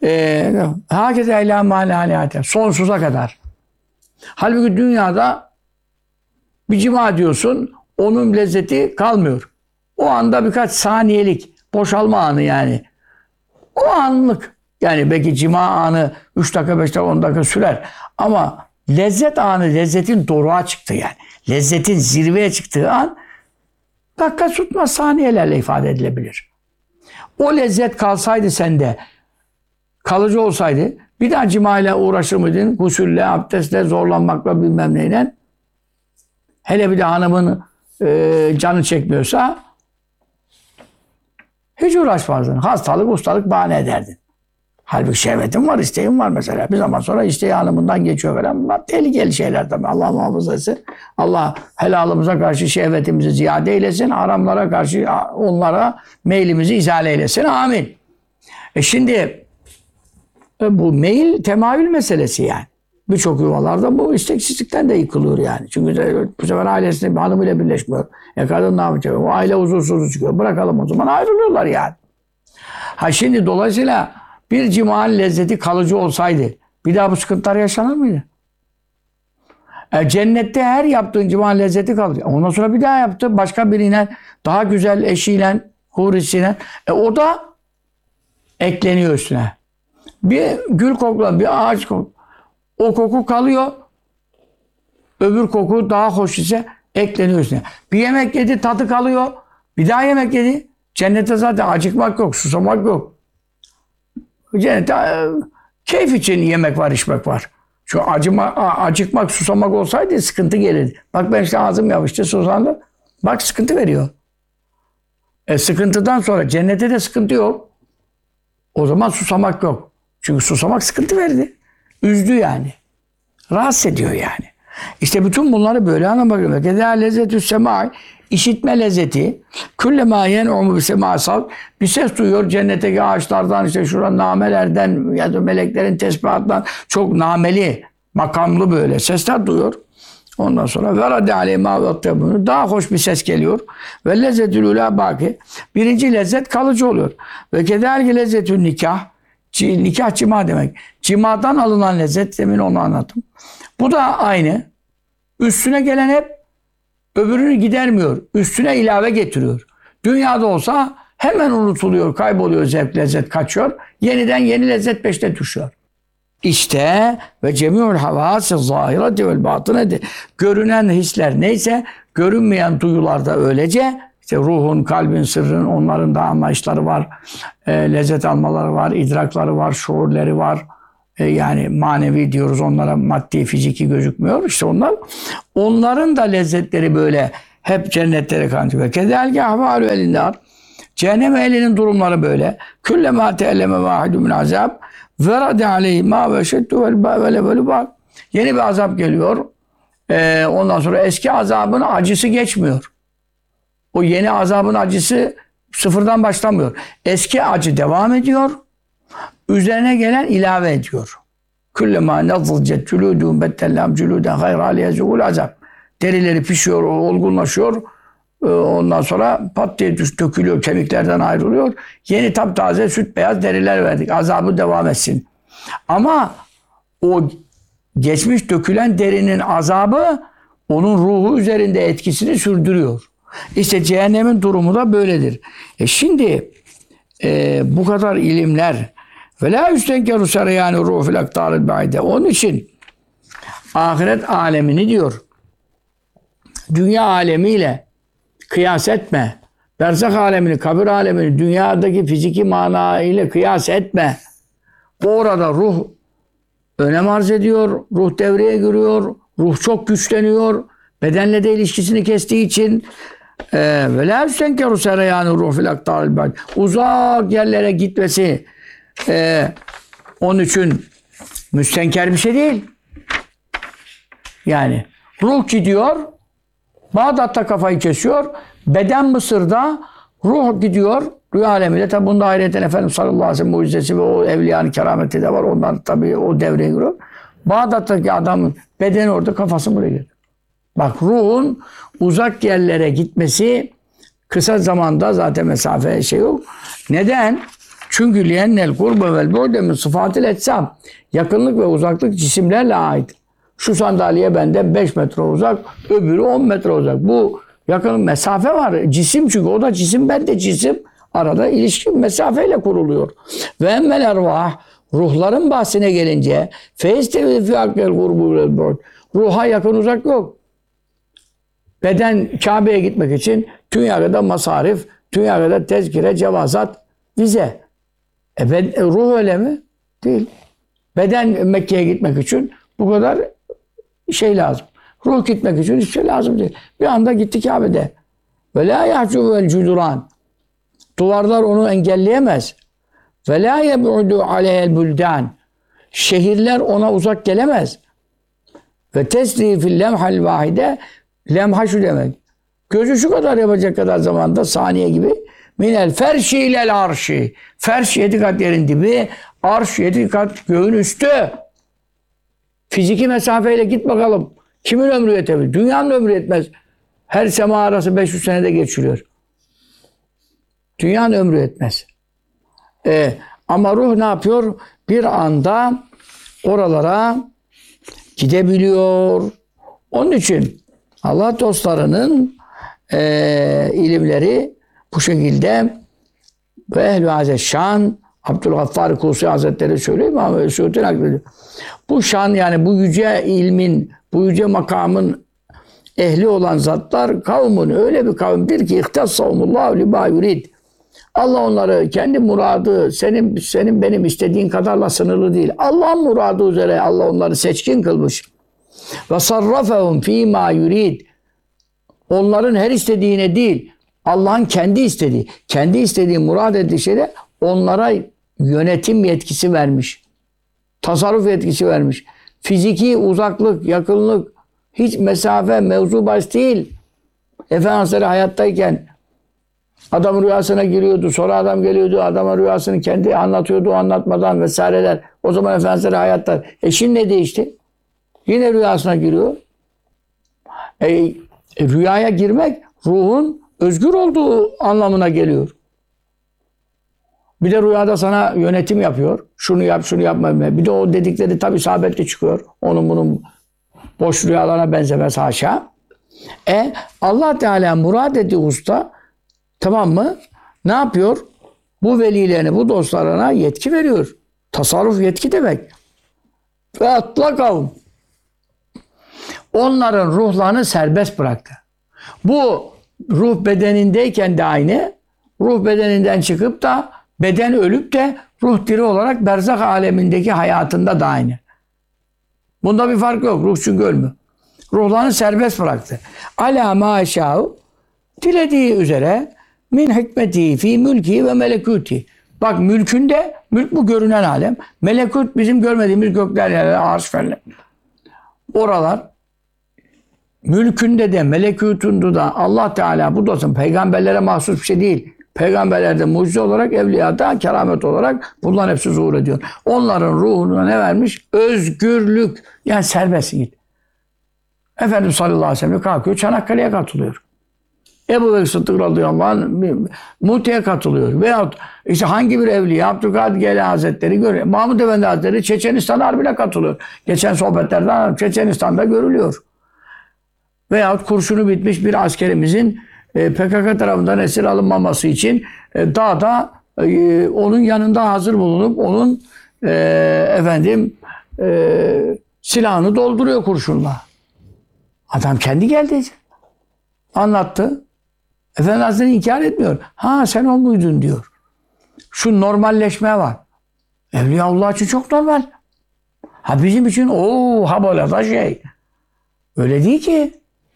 Hakeze ilâ mâlâlâte. Sonsuza kadar. Halbuki dünyada bir cima diyorsun, onun lezzeti kalmıyor. O anda birkaç saniyelik boşalma anı yani. O anlık. Yani belki cima anı üç dakika, beş dakika, on dakika sürer. Ama lezzet anı, lezzetin doruğa çıktığı yani. Lezzetin zirveye çıktığı an dakika tutmaz, saniyelerle ifade edilebilir. O lezzet kalsaydı sende, kalıcı olsaydı bir daha cima ile uğraşır mıydın? Gusülle, abdestle, zorlanmakla bilmem neyle. Hele bir de hanımın e, canı çekmiyorsa hiç uğraşmazdın. Hastalık, ustalık bahane ederdin. Halbuki şehvetin var, isteğin var mesela. Bir zaman sonra isteği hanımından geçiyor falan. Bunlar tehlikeli şeyler tabii. Allah muhafaza etsin. Allah helalımıza karşı şehvetimizi ziyade eylesin. Haramlara karşı onlara meylimizi izale eylesin. Amin. E şimdi bu meyil temayül meselesi yani. Birçok yuvalarda bu isteksizlikten de yıkılıyor yani. Çünkü bu sefer ailesinin hanımıyla birleşmiyor. E kadın ne yapacak? O aile huzursuzluğu çıkıyor. Bırakalım o zaman, ayrılıyorlar yani. Ha şimdi dolayısıyla bir cima'nın lezzeti kalıcı olsaydı bir daha bu sıkıntılar yaşanır mıydı? E, cennette her yaptığın cima'nın lezzeti kalıcı. Ondan sonra bir daha yaptı. Başka biriyle, daha güzel eşiyle, hurisiyle. E, o da ekleniyor üstüne. Bir gül kokla, bir ağaç kokla. O koku kalıyor. Öbür koku daha hoş ise ekleniyor üstüne. Bir yemek yedi, tadı kalıyor. Bir daha yemek yedi. Cennette zaten acıkmak yok, susamak yok. Cennette e, keyif için yemek var, içmek var. Şu acıma, acıkmak, susamak olsaydı sıkıntı gelirdi. Bak ben işte ağzım yapıştı, susandım. Bak sıkıntı veriyor. E, sıkıntıdan sonra cennette de sıkıntı yok. O zaman susamak yok. Çünkü susamak sıkıntı verdi. Üzdü yani. Rahatsız ediyor yani. İşte bütün bunları böyle anlamak gerekiyor. Kedâ lezzetü semâ, işitme lezzeti. Külle mâ yen'umu bisemâsal. Bir ses duyuyor cennetteki ağaçlardan, işte şurada namelerden ya da meleklerin tesbihatından çok nameli, makamlı böyle sesler duyuyor. Ondan sonra verade aleyhâ ve bunu daha hoş bir ses geliyor. Ve lezzetül ulâ bâki. Birinci lezzet kalıcı oluyor. Ve kedâlge lezzetül nikah. Nikah cima demek. Cimadan alınan lezzet, demin onu anlattım. Bu da aynı. Üstüne gelen hep öbürünü gidermiyor. Üstüne ilave getiriyor. Dünyada olsa hemen unutuluyor, kayboluyor, zevk, lezzet kaçıyor. Yeniden yeni lezzet peşine düşüyor. İşte ve cemi'ül havâs-ı zâhireti vel bâtıneti. Görünen hisler neyse, görünmeyen duyular da öylece. İşte ruhun, kalbin, sırrın, onların da anlayışları var. E, lezzet almaları var, idrakları var, şuurları var. E, yani manevi diyoruz onlara, maddi, fiziki gözükmüyor. İşte onlar, onların da lezzetleri böyle hep cennetlere kanıyor. Kedelge ahvalü elinler. Cehennem ehlinin durumları böyle. Küllema teelleme vahidu min azab verade aleyhi ma ve şeddu vel vel bak. Yeni bir azap geliyor. Ee, ondan sonra eski azabın acısı geçmiyor. O yeni azabın acısı sıfırdan başlamıyor. Eski acı devam ediyor. Üzerine gelen ilave ediyor. Küllema nazılcet cülûdûn bettellâm cülûden hayra liyezûgul azab. Derileri pişiyor, olgunlaşıyor. Ondan sonra pat diye düş, dökülüyor, kemiklerden ayrılıyor. Yeni taptaze süt beyaz deriler verdik. Azabı devam etsin. Ama o geçmiş dökülen derinin azabı onun ruhu üzerinde etkisini sürdürüyor. İşte cehennemin durumu da böyledir. E şimdi e, bu kadar ilimler ve la üstenkeru sarayani ruh fil aktaril ba'ide. Onun için ahiret alemini diyor dünya alemiyle kıyas etme. Berzak alemini, kabir alemini dünyadaki fiziki mana ile kıyas etme. Orada ruh önem arz ediyor, ruh devreye giriyor, ruh çok güçleniyor. Bedenle de ilişkisini kestiği için ve la üstenkeru sarayani ruh fil aktaril ba'ide. Uzak yerlere gitmesi e, onun için müstenker bir şey değil. Yani ruh gidiyor, Bağdat'ta kafayı kesiyor, beden Mısır'da, ruh gidiyor, rüya aleminde. Tabi bunda ayrıca Efendimiz sallallahu aleyhi ve sellem mucizesi ve o evliyanın kerameti de var. Onlar tabi o devreye giriyor. Bağdat'taki adamın bedeni orada, kafası buraya geliyor. Bak ruhun uzak yerlere gitmesi kısa zamanda zaten mesafe şey yok. Neden? Çünkü liyennel kurbe vel bu'de min sıfatil etsam. Yakınlık ve uzaklık cisimlerle ait. Şu sandalye benden beş metre uzak, öbürü on metre uzak. Bu yakın mesafe var. Cisim çünkü o da cisim, ben de cisim. Arada ilişki mesafeyle kuruluyor. Ve emmel ervah, ruhların bahsine gelince feystevi fi akkel kurbu. Ruha yakın uzak yok. Beden Kabe'ye gitmek için dünyada masarif, dünyada tezkire, cevazat, vize. E ben, ruh öyle mi? Değil. Beden Mekke'ye gitmek için bu kadar şey lazım. Ruh gitmek için hiçbir şey lazım değil. Bir anda gitti Kabe'de. Ve la yahcu vel cuduran. Duvarlar onu engelleyemez. Ve la yeb'udu aleyhel buldan. Şehirler ona uzak gelemez. Ve tesri fil lemhal vahide. Lemha şu demek. Gözü şu kadar yapacak kadar zamanda, saniye gibi. Minel ferşi ilel arşi. Ferş yedi kat yerin dibi. Arş yedi kat göğün üstü. Fiziki mesafeyle git bakalım. Kimin ömrü yetebilir? Dünyanın ömrü yetmez. Her sema arası beş yüz senede geçiliyor. Dünyanın ömrü yetmez. Ee, ama ruh ne yapıyor? Bir anda oralara gidebiliyor. Onun için Allah dostlarının e, ilimleri bu şekilde ve ehl-i azeşşan Abdülgaffar Kusi Hazretleri söylüyor ama Suud'un naklediyor. Bu şan, yani bu yüce ilmin, bu yüce makamın ehli olan zatlar kavmun öyle bir kavimdir ki ihtassahumullahu lima yurid. Allah onları kendi muradı, senin senin benim istediğin kadarla sınırlı değil. Allah'ın muradı üzere Allah onları seçkin kılmış. Ve sarrafehum fîmâ yurid. Onların her istediğine değil, Allah'ın kendi istediği, kendi istediği, murad ettiği şeyde onlara yönetim yetkisi vermiş. Tasarruf yetkisi vermiş. Fiziki uzaklık, yakınlık, hiç mesafe, mevzu bahis değil. Efendimiz hayattayken adam rüyasına giriyordu, sonra adam geliyordu, adama rüyasını kendi anlatıyordu, anlatmadan vesaireler. O zaman Efendimiz hayatta. E şimdi ne değişti? Yine rüyasına giriyor. E, e, rüyaya girmek ruhun özgür olduğu anlamına geliyor. Bir de rüyada sana yönetim yapıyor. Şunu yap, şunu yapma. Bir de o dedikleri tabii isabetli çıkıyor. Onun bunun boş rüyalarına benzemez haşa. E Allah Teala murad ettiği usta, tamam mı? Ne yapıyor? Bu velilerine, bu dostlarına yetki veriyor. Tasarruf yetki demek. Ve atlakavm. Onların ruhlarını serbest bıraktı. Bu ruh bedenindeyken de aynı. Ruh bedeninden çıkıp da beden ölüp de ruh diri olarak berzak alemindeki hayatında da aynı. Bunda bir fark yok. Ruh çünkü ölmüyor. Ruhlarını serbest bıraktı. Alâ mâ eşâhu, dilediği üzere min hikmeti fi mülki ve melekuti. Bak mülkünde, mülk bu görünen alem. Melekut bizim görmediğimiz gökler, yerler, arş falan. Oralar mülkünde de melekutunda da Allah Teala bu dostum peygamberlere mahsus bir şey değil. Peygamberlerde mucize olarak, evliyada keramet olarak bunların hepsi zuhur ediyor. Onların ruhuna ne vermiş? Özgürlük. Yani serbest git. Efendimiz sallallahu aleyhi ve sellem kalkıyor, Çanakkale'ye katılıyor. Ebu Bekir Sıddık radıyallahu anh Mute'ye katılıyor. Veyahut işte hangi bir evliya, Abdülkadir Geylani Hazretleri görüyor. Mahmud Efendi Hazretleri Çeçenistan Harbi'ne katılıyor. Geçen sohbetlerden Çeçenistan'da görülüyor. Veyahut kurşunu bitmiş bir askerimizin e, P K K tarafından esir alınmaması için e, dağda e, onun yanında hazır bulunup onun e, efendim e, silahını dolduruyor kurşunla. Adam kendi geldi. Anlattı. Efendi Hazretleri inkar etmiyor. Ha sen o muydun diyor. Şu normalleşme var. Evliyaullah için çok normal. Ha bizim için o ha böyle da şey. Öyle değil ki.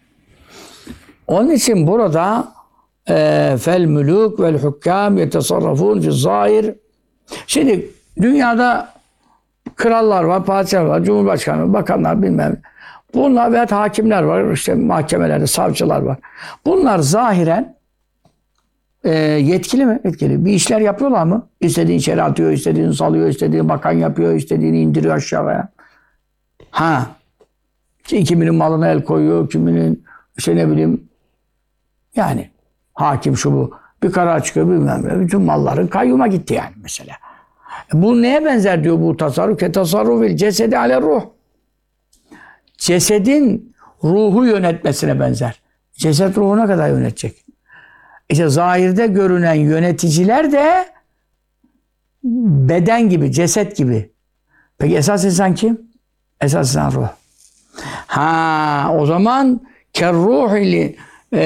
Onun için burada e, fel mülük vel hukkam yetesarrafun fi zahir. Şimdi dünyada krallar var, padişahlar var, cumhurbaşkanı, bakanlar bilmem. Bunlar veya hakimler var, işte mahkemelerde savcılar var. Bunlar zahiren e, yetkili mi? Yetkili. Bir işler yapıyorlar mı? İstediğini içeri atıyor, istediğini salıyor, istediğini bakan yapıyor, istediğini indiriyor aşağıya. Ha. Kiminin malına el koyuyor, kiminin işte ne bileyim yani hakim şu bu. Bir karar çıkıyor bilmem ne. Bütün malların kayyuma gitti yani mesela. Bu neye benzer diyor bu tasarruf? Ke tasarrufil cesedi ale ruh. Cesedin ruhu yönetmesine benzer. Ceset ruhuna kadar yönetecek. İşte zahirde görünen yöneticiler de beden gibi, ceset gibi. Peki esas insan kim? Esas insan ruh. Ha o zaman kerruhili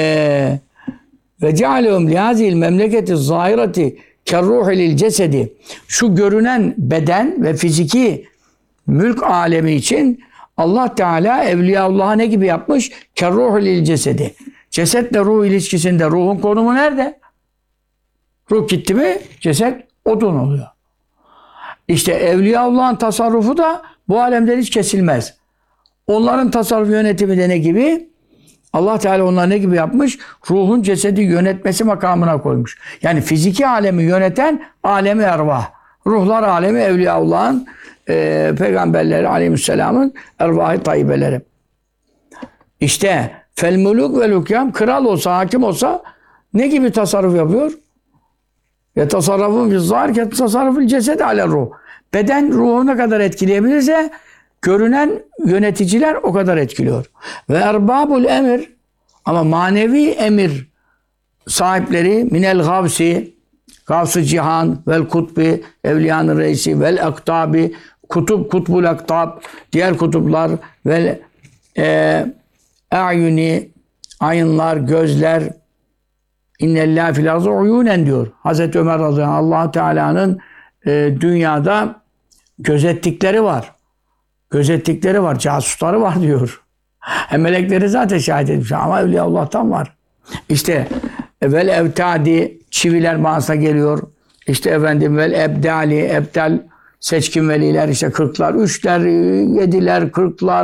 ve cealehum lihazil memleketi zahireti kerruhilil cesedi. Şu görünen beden ve fiziki mülk alemi için Allah Teala Evliyaullah'a ne gibi yapmış? Kerruhilil cesedi. Cesetle ruh ilişkisinde ruhun konumu nerede? Ruh gitti mi ceset odun oluyor. İşte Evliyaullah'ın tasarrufu da bu alemden hiç kesilmez. Onların tasarruf yönetimi de ne gibi? Allah Teala onları ne gibi yapmış? Ruhun cesedi yönetmesi makamına koymuş. Yani fiziki alemi yöneten alemi ervah. Ruhlar alemi Evliyaullah'ın e, peygamberleri aleyhisselamın ervah-ı tayyibeleri. İşte fel muluk vel hukam, kral olsa, hakim olsa ne gibi tasarruf yapıyor? Ya tasarrufun fi zahir ke tasarrufil cesedi ale ruh. Beden ruhuna kadar etkileyebilirse görünen yöneticiler o kadar etkiliyor. Ve erbabul emir, ama manevi emir sahipleri minel gavsi, gavs-ı cihan vel kutbi, evliyanın reisi vel aktabi, kutup kutbul aktab, diğer kutuplar vel e, a'yuni, ayınlar, gözler, innellâhe fil ardı uyûnen diyor. Hazreti Ömer radıyallahu anh, Allah Teala'nın e, dünyada gözettikleri var. Gözettikleri var, casusları var diyor. E, melekleri zaten şahit etmiş ama Evliyaullah'tan var. İşte vel evtadi, çiviler manasına geliyor. İşte efendim vel ebdali, ebdal seçkin veliler, işte kırklar, üçler, yediler, kırklar,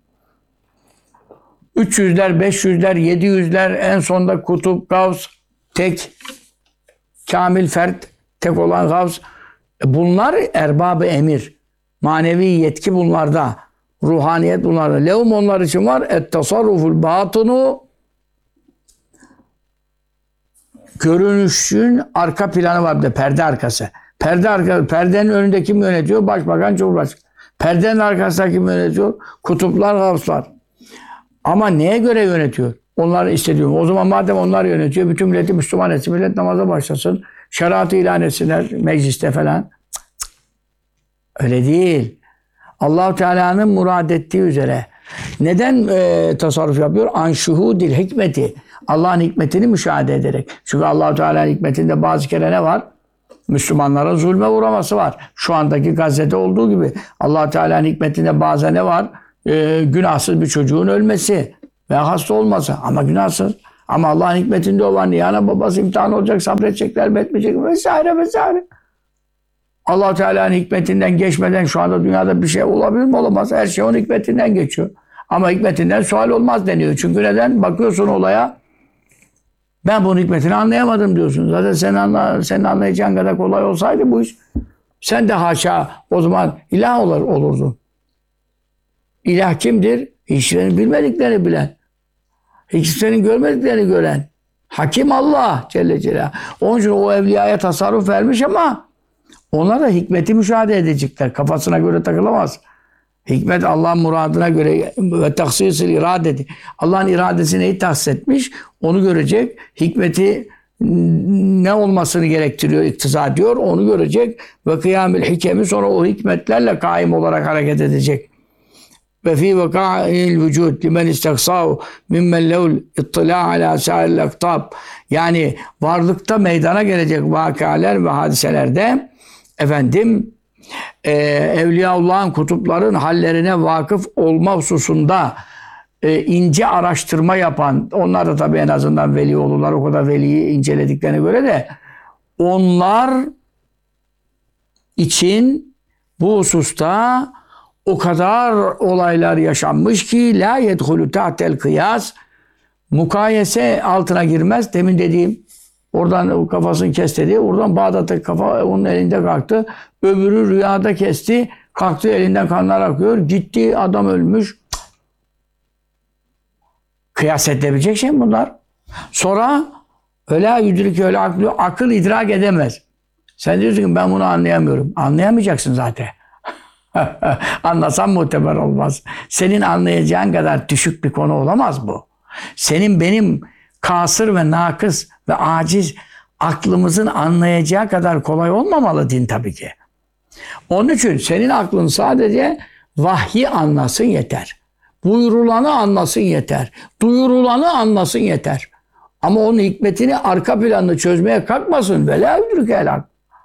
üç yüzler, beş yüzler, yedi yüzler, en sonda kutup, gavs, tek, kamil fert, tek olan gavs. Bunlar erbab-ı emir. Manevi yetki bunlarda. Ruhaniyet bunlarda. Levum onlar için var. Et-tasarruful batını, görünüşün arka planı var bir de, perde arkası. Perde arkası, perdenin önünde kim yönetiyor? Başbakan, Cumhurbaşkanı. Perdenin arkasında kim yönetiyor? Kutuplar, gavslar. Ama neye göre yönetiyor? Onları istediyor. O zaman madem onlar yönetiyor, bütün milleti Müslüman etsin, millet namaza başlasın, şeriatı ilan etsinler mecliste falan. Öyle değil. Allah-u Teala'nın murad ettiği üzere. Neden e, tasarruf yapıyor? An şuhudil hikmeti. Allah'ın hikmetini müşahede ederek. Çünkü Allah-u Teala'nın hikmetinde bazı kere ne var? Müslümanların zulme uğraması var. Şu andaki Gazze'de olduğu gibi. Allah-u Teala'nın hikmetinde bazen ne var? Ee, günahsız bir çocuğun ölmesi veya hasta olması. Ama günahsız. Ama Allah'ın hikmetinde o var. Niye ana babası imtihan olacak, sabredecekler, etmeyecek vesaire vesaire. Allah-u Teala'nın hikmetinden geçmeden şu anda dünyada bir şey olabilir mi? Olamaz. Her şey onun hikmetinden geçiyor. Ama hikmetinden sual olmaz deniyor. Çünkü neden? Bakıyorsun olaya, ben bunun hikmetini anlayamadım diyorsun. Zaten sen anla, senin anlayacağın kadar kolay olsaydı bu iş, sen de haşa o zaman ilah olur, olurdun. İlah kimdir? Hiçlerini bilmediklerini bilen. Hiçlerini görmediklerini gören. Hakim Allah Celle Celaluhu. Onun için o evliyaya tasarruf vermiş ama onlar da hikmeti müşahede edecekler. Kafasına göre takılamaz. Hikmet Allah'ın muradına göre ve taksisül iradeti. Allah'ın iradesi neyi tahsis etmiş? Onu görecek. Hikmeti ne olmasını gerektiriyor, iktiza ediyor. Onu görecek. Ve kıyamül hikemi sonra o hikmetlerle kaim olarak hareket edecek. Ve fî vakâ'il vücud limen isteksav mimmen levl ittila ala sâil aktab. Yani varlıkta meydana gelecek vakaler ve hadiselerde efendim e, Evliyaullah'ın, kutupların hallerine vakıf olma hususunda e, ince araştırma yapan, onlar da tabii en azından veli olurlar, o kadar veliyi incelediklerine göre de onlar için bu hususta o kadar olaylar yaşanmış ki la yedhulü tahtel kıyas, mukayese altına girmez. Demin dediğim, oradan kafasını kes dedi. Oradan Bağdat'ta kafa onun elinde kalktı. Öbürü rüyada kesti. Kalktı, elinden kanlar akıyor. Gitti, adam ölmüş. Kıyas edilebilecek şey mi bunlar? Sonra öyle yüdürük öyle akıl, akıl idrak edemez. Sen diyorsun ki ben bunu anlayamıyorum. Anlayamayacaksın zaten. Anlasan muteber olmaz. Senin anlayacağın kadar düşük bir konu olamaz bu. Senin benim kasır ve nakıs ve aciz aklımızın anlayacağı kadar kolay olmamalı din tabii ki. Onun için senin aklın sadece vahyi anlasın yeter. Buyurulanı anlasın yeter. Duyurulanı anlasın yeter. Ama onun hikmetini, arka planını çözmeye kalkmasın. Vela yudrükel.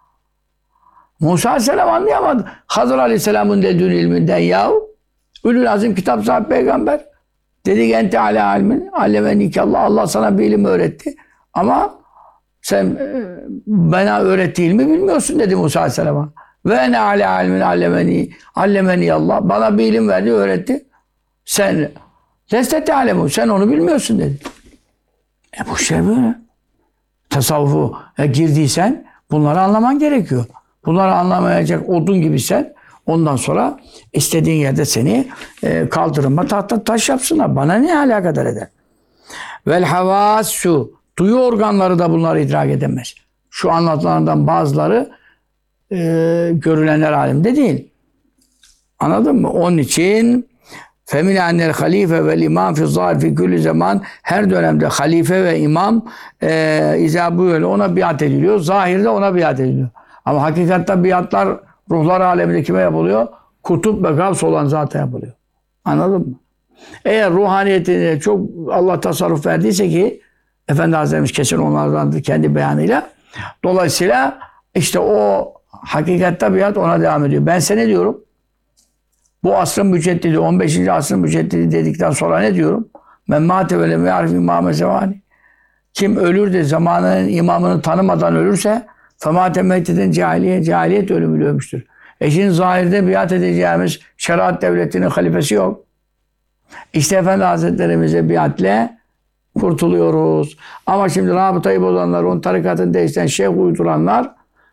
Musa Aleyhisselam anlayamadı. Hazır Aleyhisselam'ın ledün ilminden yahu. Ülül azim kitap sahibi peygamber. Dedi ki ente ala almin. Allemeni Allah. Allah sana bir ilim öğretti. Ama sen e, bana öğrettiği ilmi bilmiyorsun dedi Musa Aleyhisselam'a. Ve ne ala almin allemeni. Allemeni Allah. Bana bir ilim verdi, öğretti. Sen lestete alemu. Sen onu bilmiyorsun dedi. E bu şey böyle. Tasavvufu e, girdiysen bunları anlaman gerekiyor. Bunları anlamayacak odun gibi sen, ondan sonra istediğin yerde seni e, kaldırıma tahta taş yapsınlar. Bana ne alakadar eder? Vel havassu, duyu organları da bunları idrak edemez. Şu anlatılanlardan bazıları e, görülenler alemde değil. Anladın mı? Onun için femin annel halife vel imam fi zahir fi kulli zaman, her dönemde halife ve imam e, izâ böyle ona biat ediliyor. Zahirde ona biat ediliyor. Ama hakikatte biatlar ruhlar aleminde kime yapılıyor? Kutup ve gavs olan zata yapılıyor. Anladın mı? Eğer ruhaniyetine çok Allah tasarruf verdiyse ki Efendi Hazretimiz kesin onlardandır kendi beyanıyla. Dolayısıyla işte o hakikatte biat ona devam ediyor. Ben size ne diyorum? Bu asrın müceddidi, on beşinci asrın müceddidi dedikten sonra ne diyorum? Men mâte ve lem ya'rif imâme zevâni. Kim ölür de zamanının imamını tanımadan ölürse فَمَاتَ مَيْتَدًا cahiliye, cahiliyet ölümüyle ölmüştür. E şimdi zahirde biat edeceğimiz şeriat devletinin halifesi yok. İşte Efendi Hazretlerimize biatle kurtuluyoruz. Ama şimdi rabıtayı bozanlar, onun tarikatını değiştiren şeyh uyduranlar,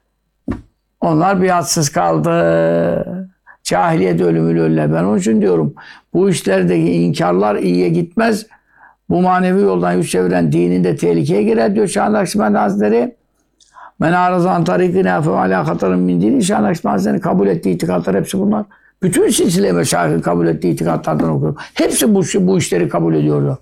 onlar biatsız kaldı. Cahiliyet ölümüyle ölüler. Ben onun için diyorum, bu işlerdeki inkarlar iyiye gitmez. Bu manevi yoldan yüz çeviren dininde tehlikeye girer diyor Şah Nakşibendi Hazretleri. Men arazan tarikine fe ala hatarın min dini. Şah Nakşibendi Hazretleri'nin kabul ettiği itikatlar hepsi bunlar. Bütün silsile meşayihın kabul ettiği itikatlardan okuyorum. Hepsi bu, bu işleri kabul ediyordu.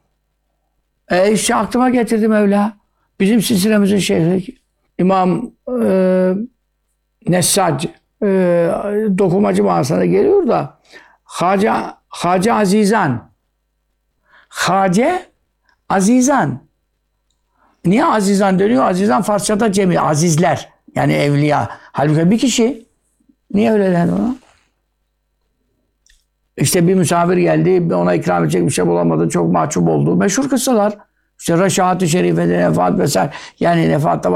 E işte aklıma getirdim Mevla. Bizim silsilemizin şeyhi İmam e, Nessac e, dokumacı mağazasına geliyor da Hace, Hace Azizan Hace Azizan. Niye azizan dönüyor? Azizan Farsçada cemi. Azizler. Yani evliya. Halbuki bir kişi. Niye öyle dendi ona? İşte bir misafir geldi. Ona ikram edecek bir şey bulamadı. Çok mahcup oldu. Meşhur kıssalar. İşte Reşahat-ı Şerife'de nefat vesaire. Yani nefatta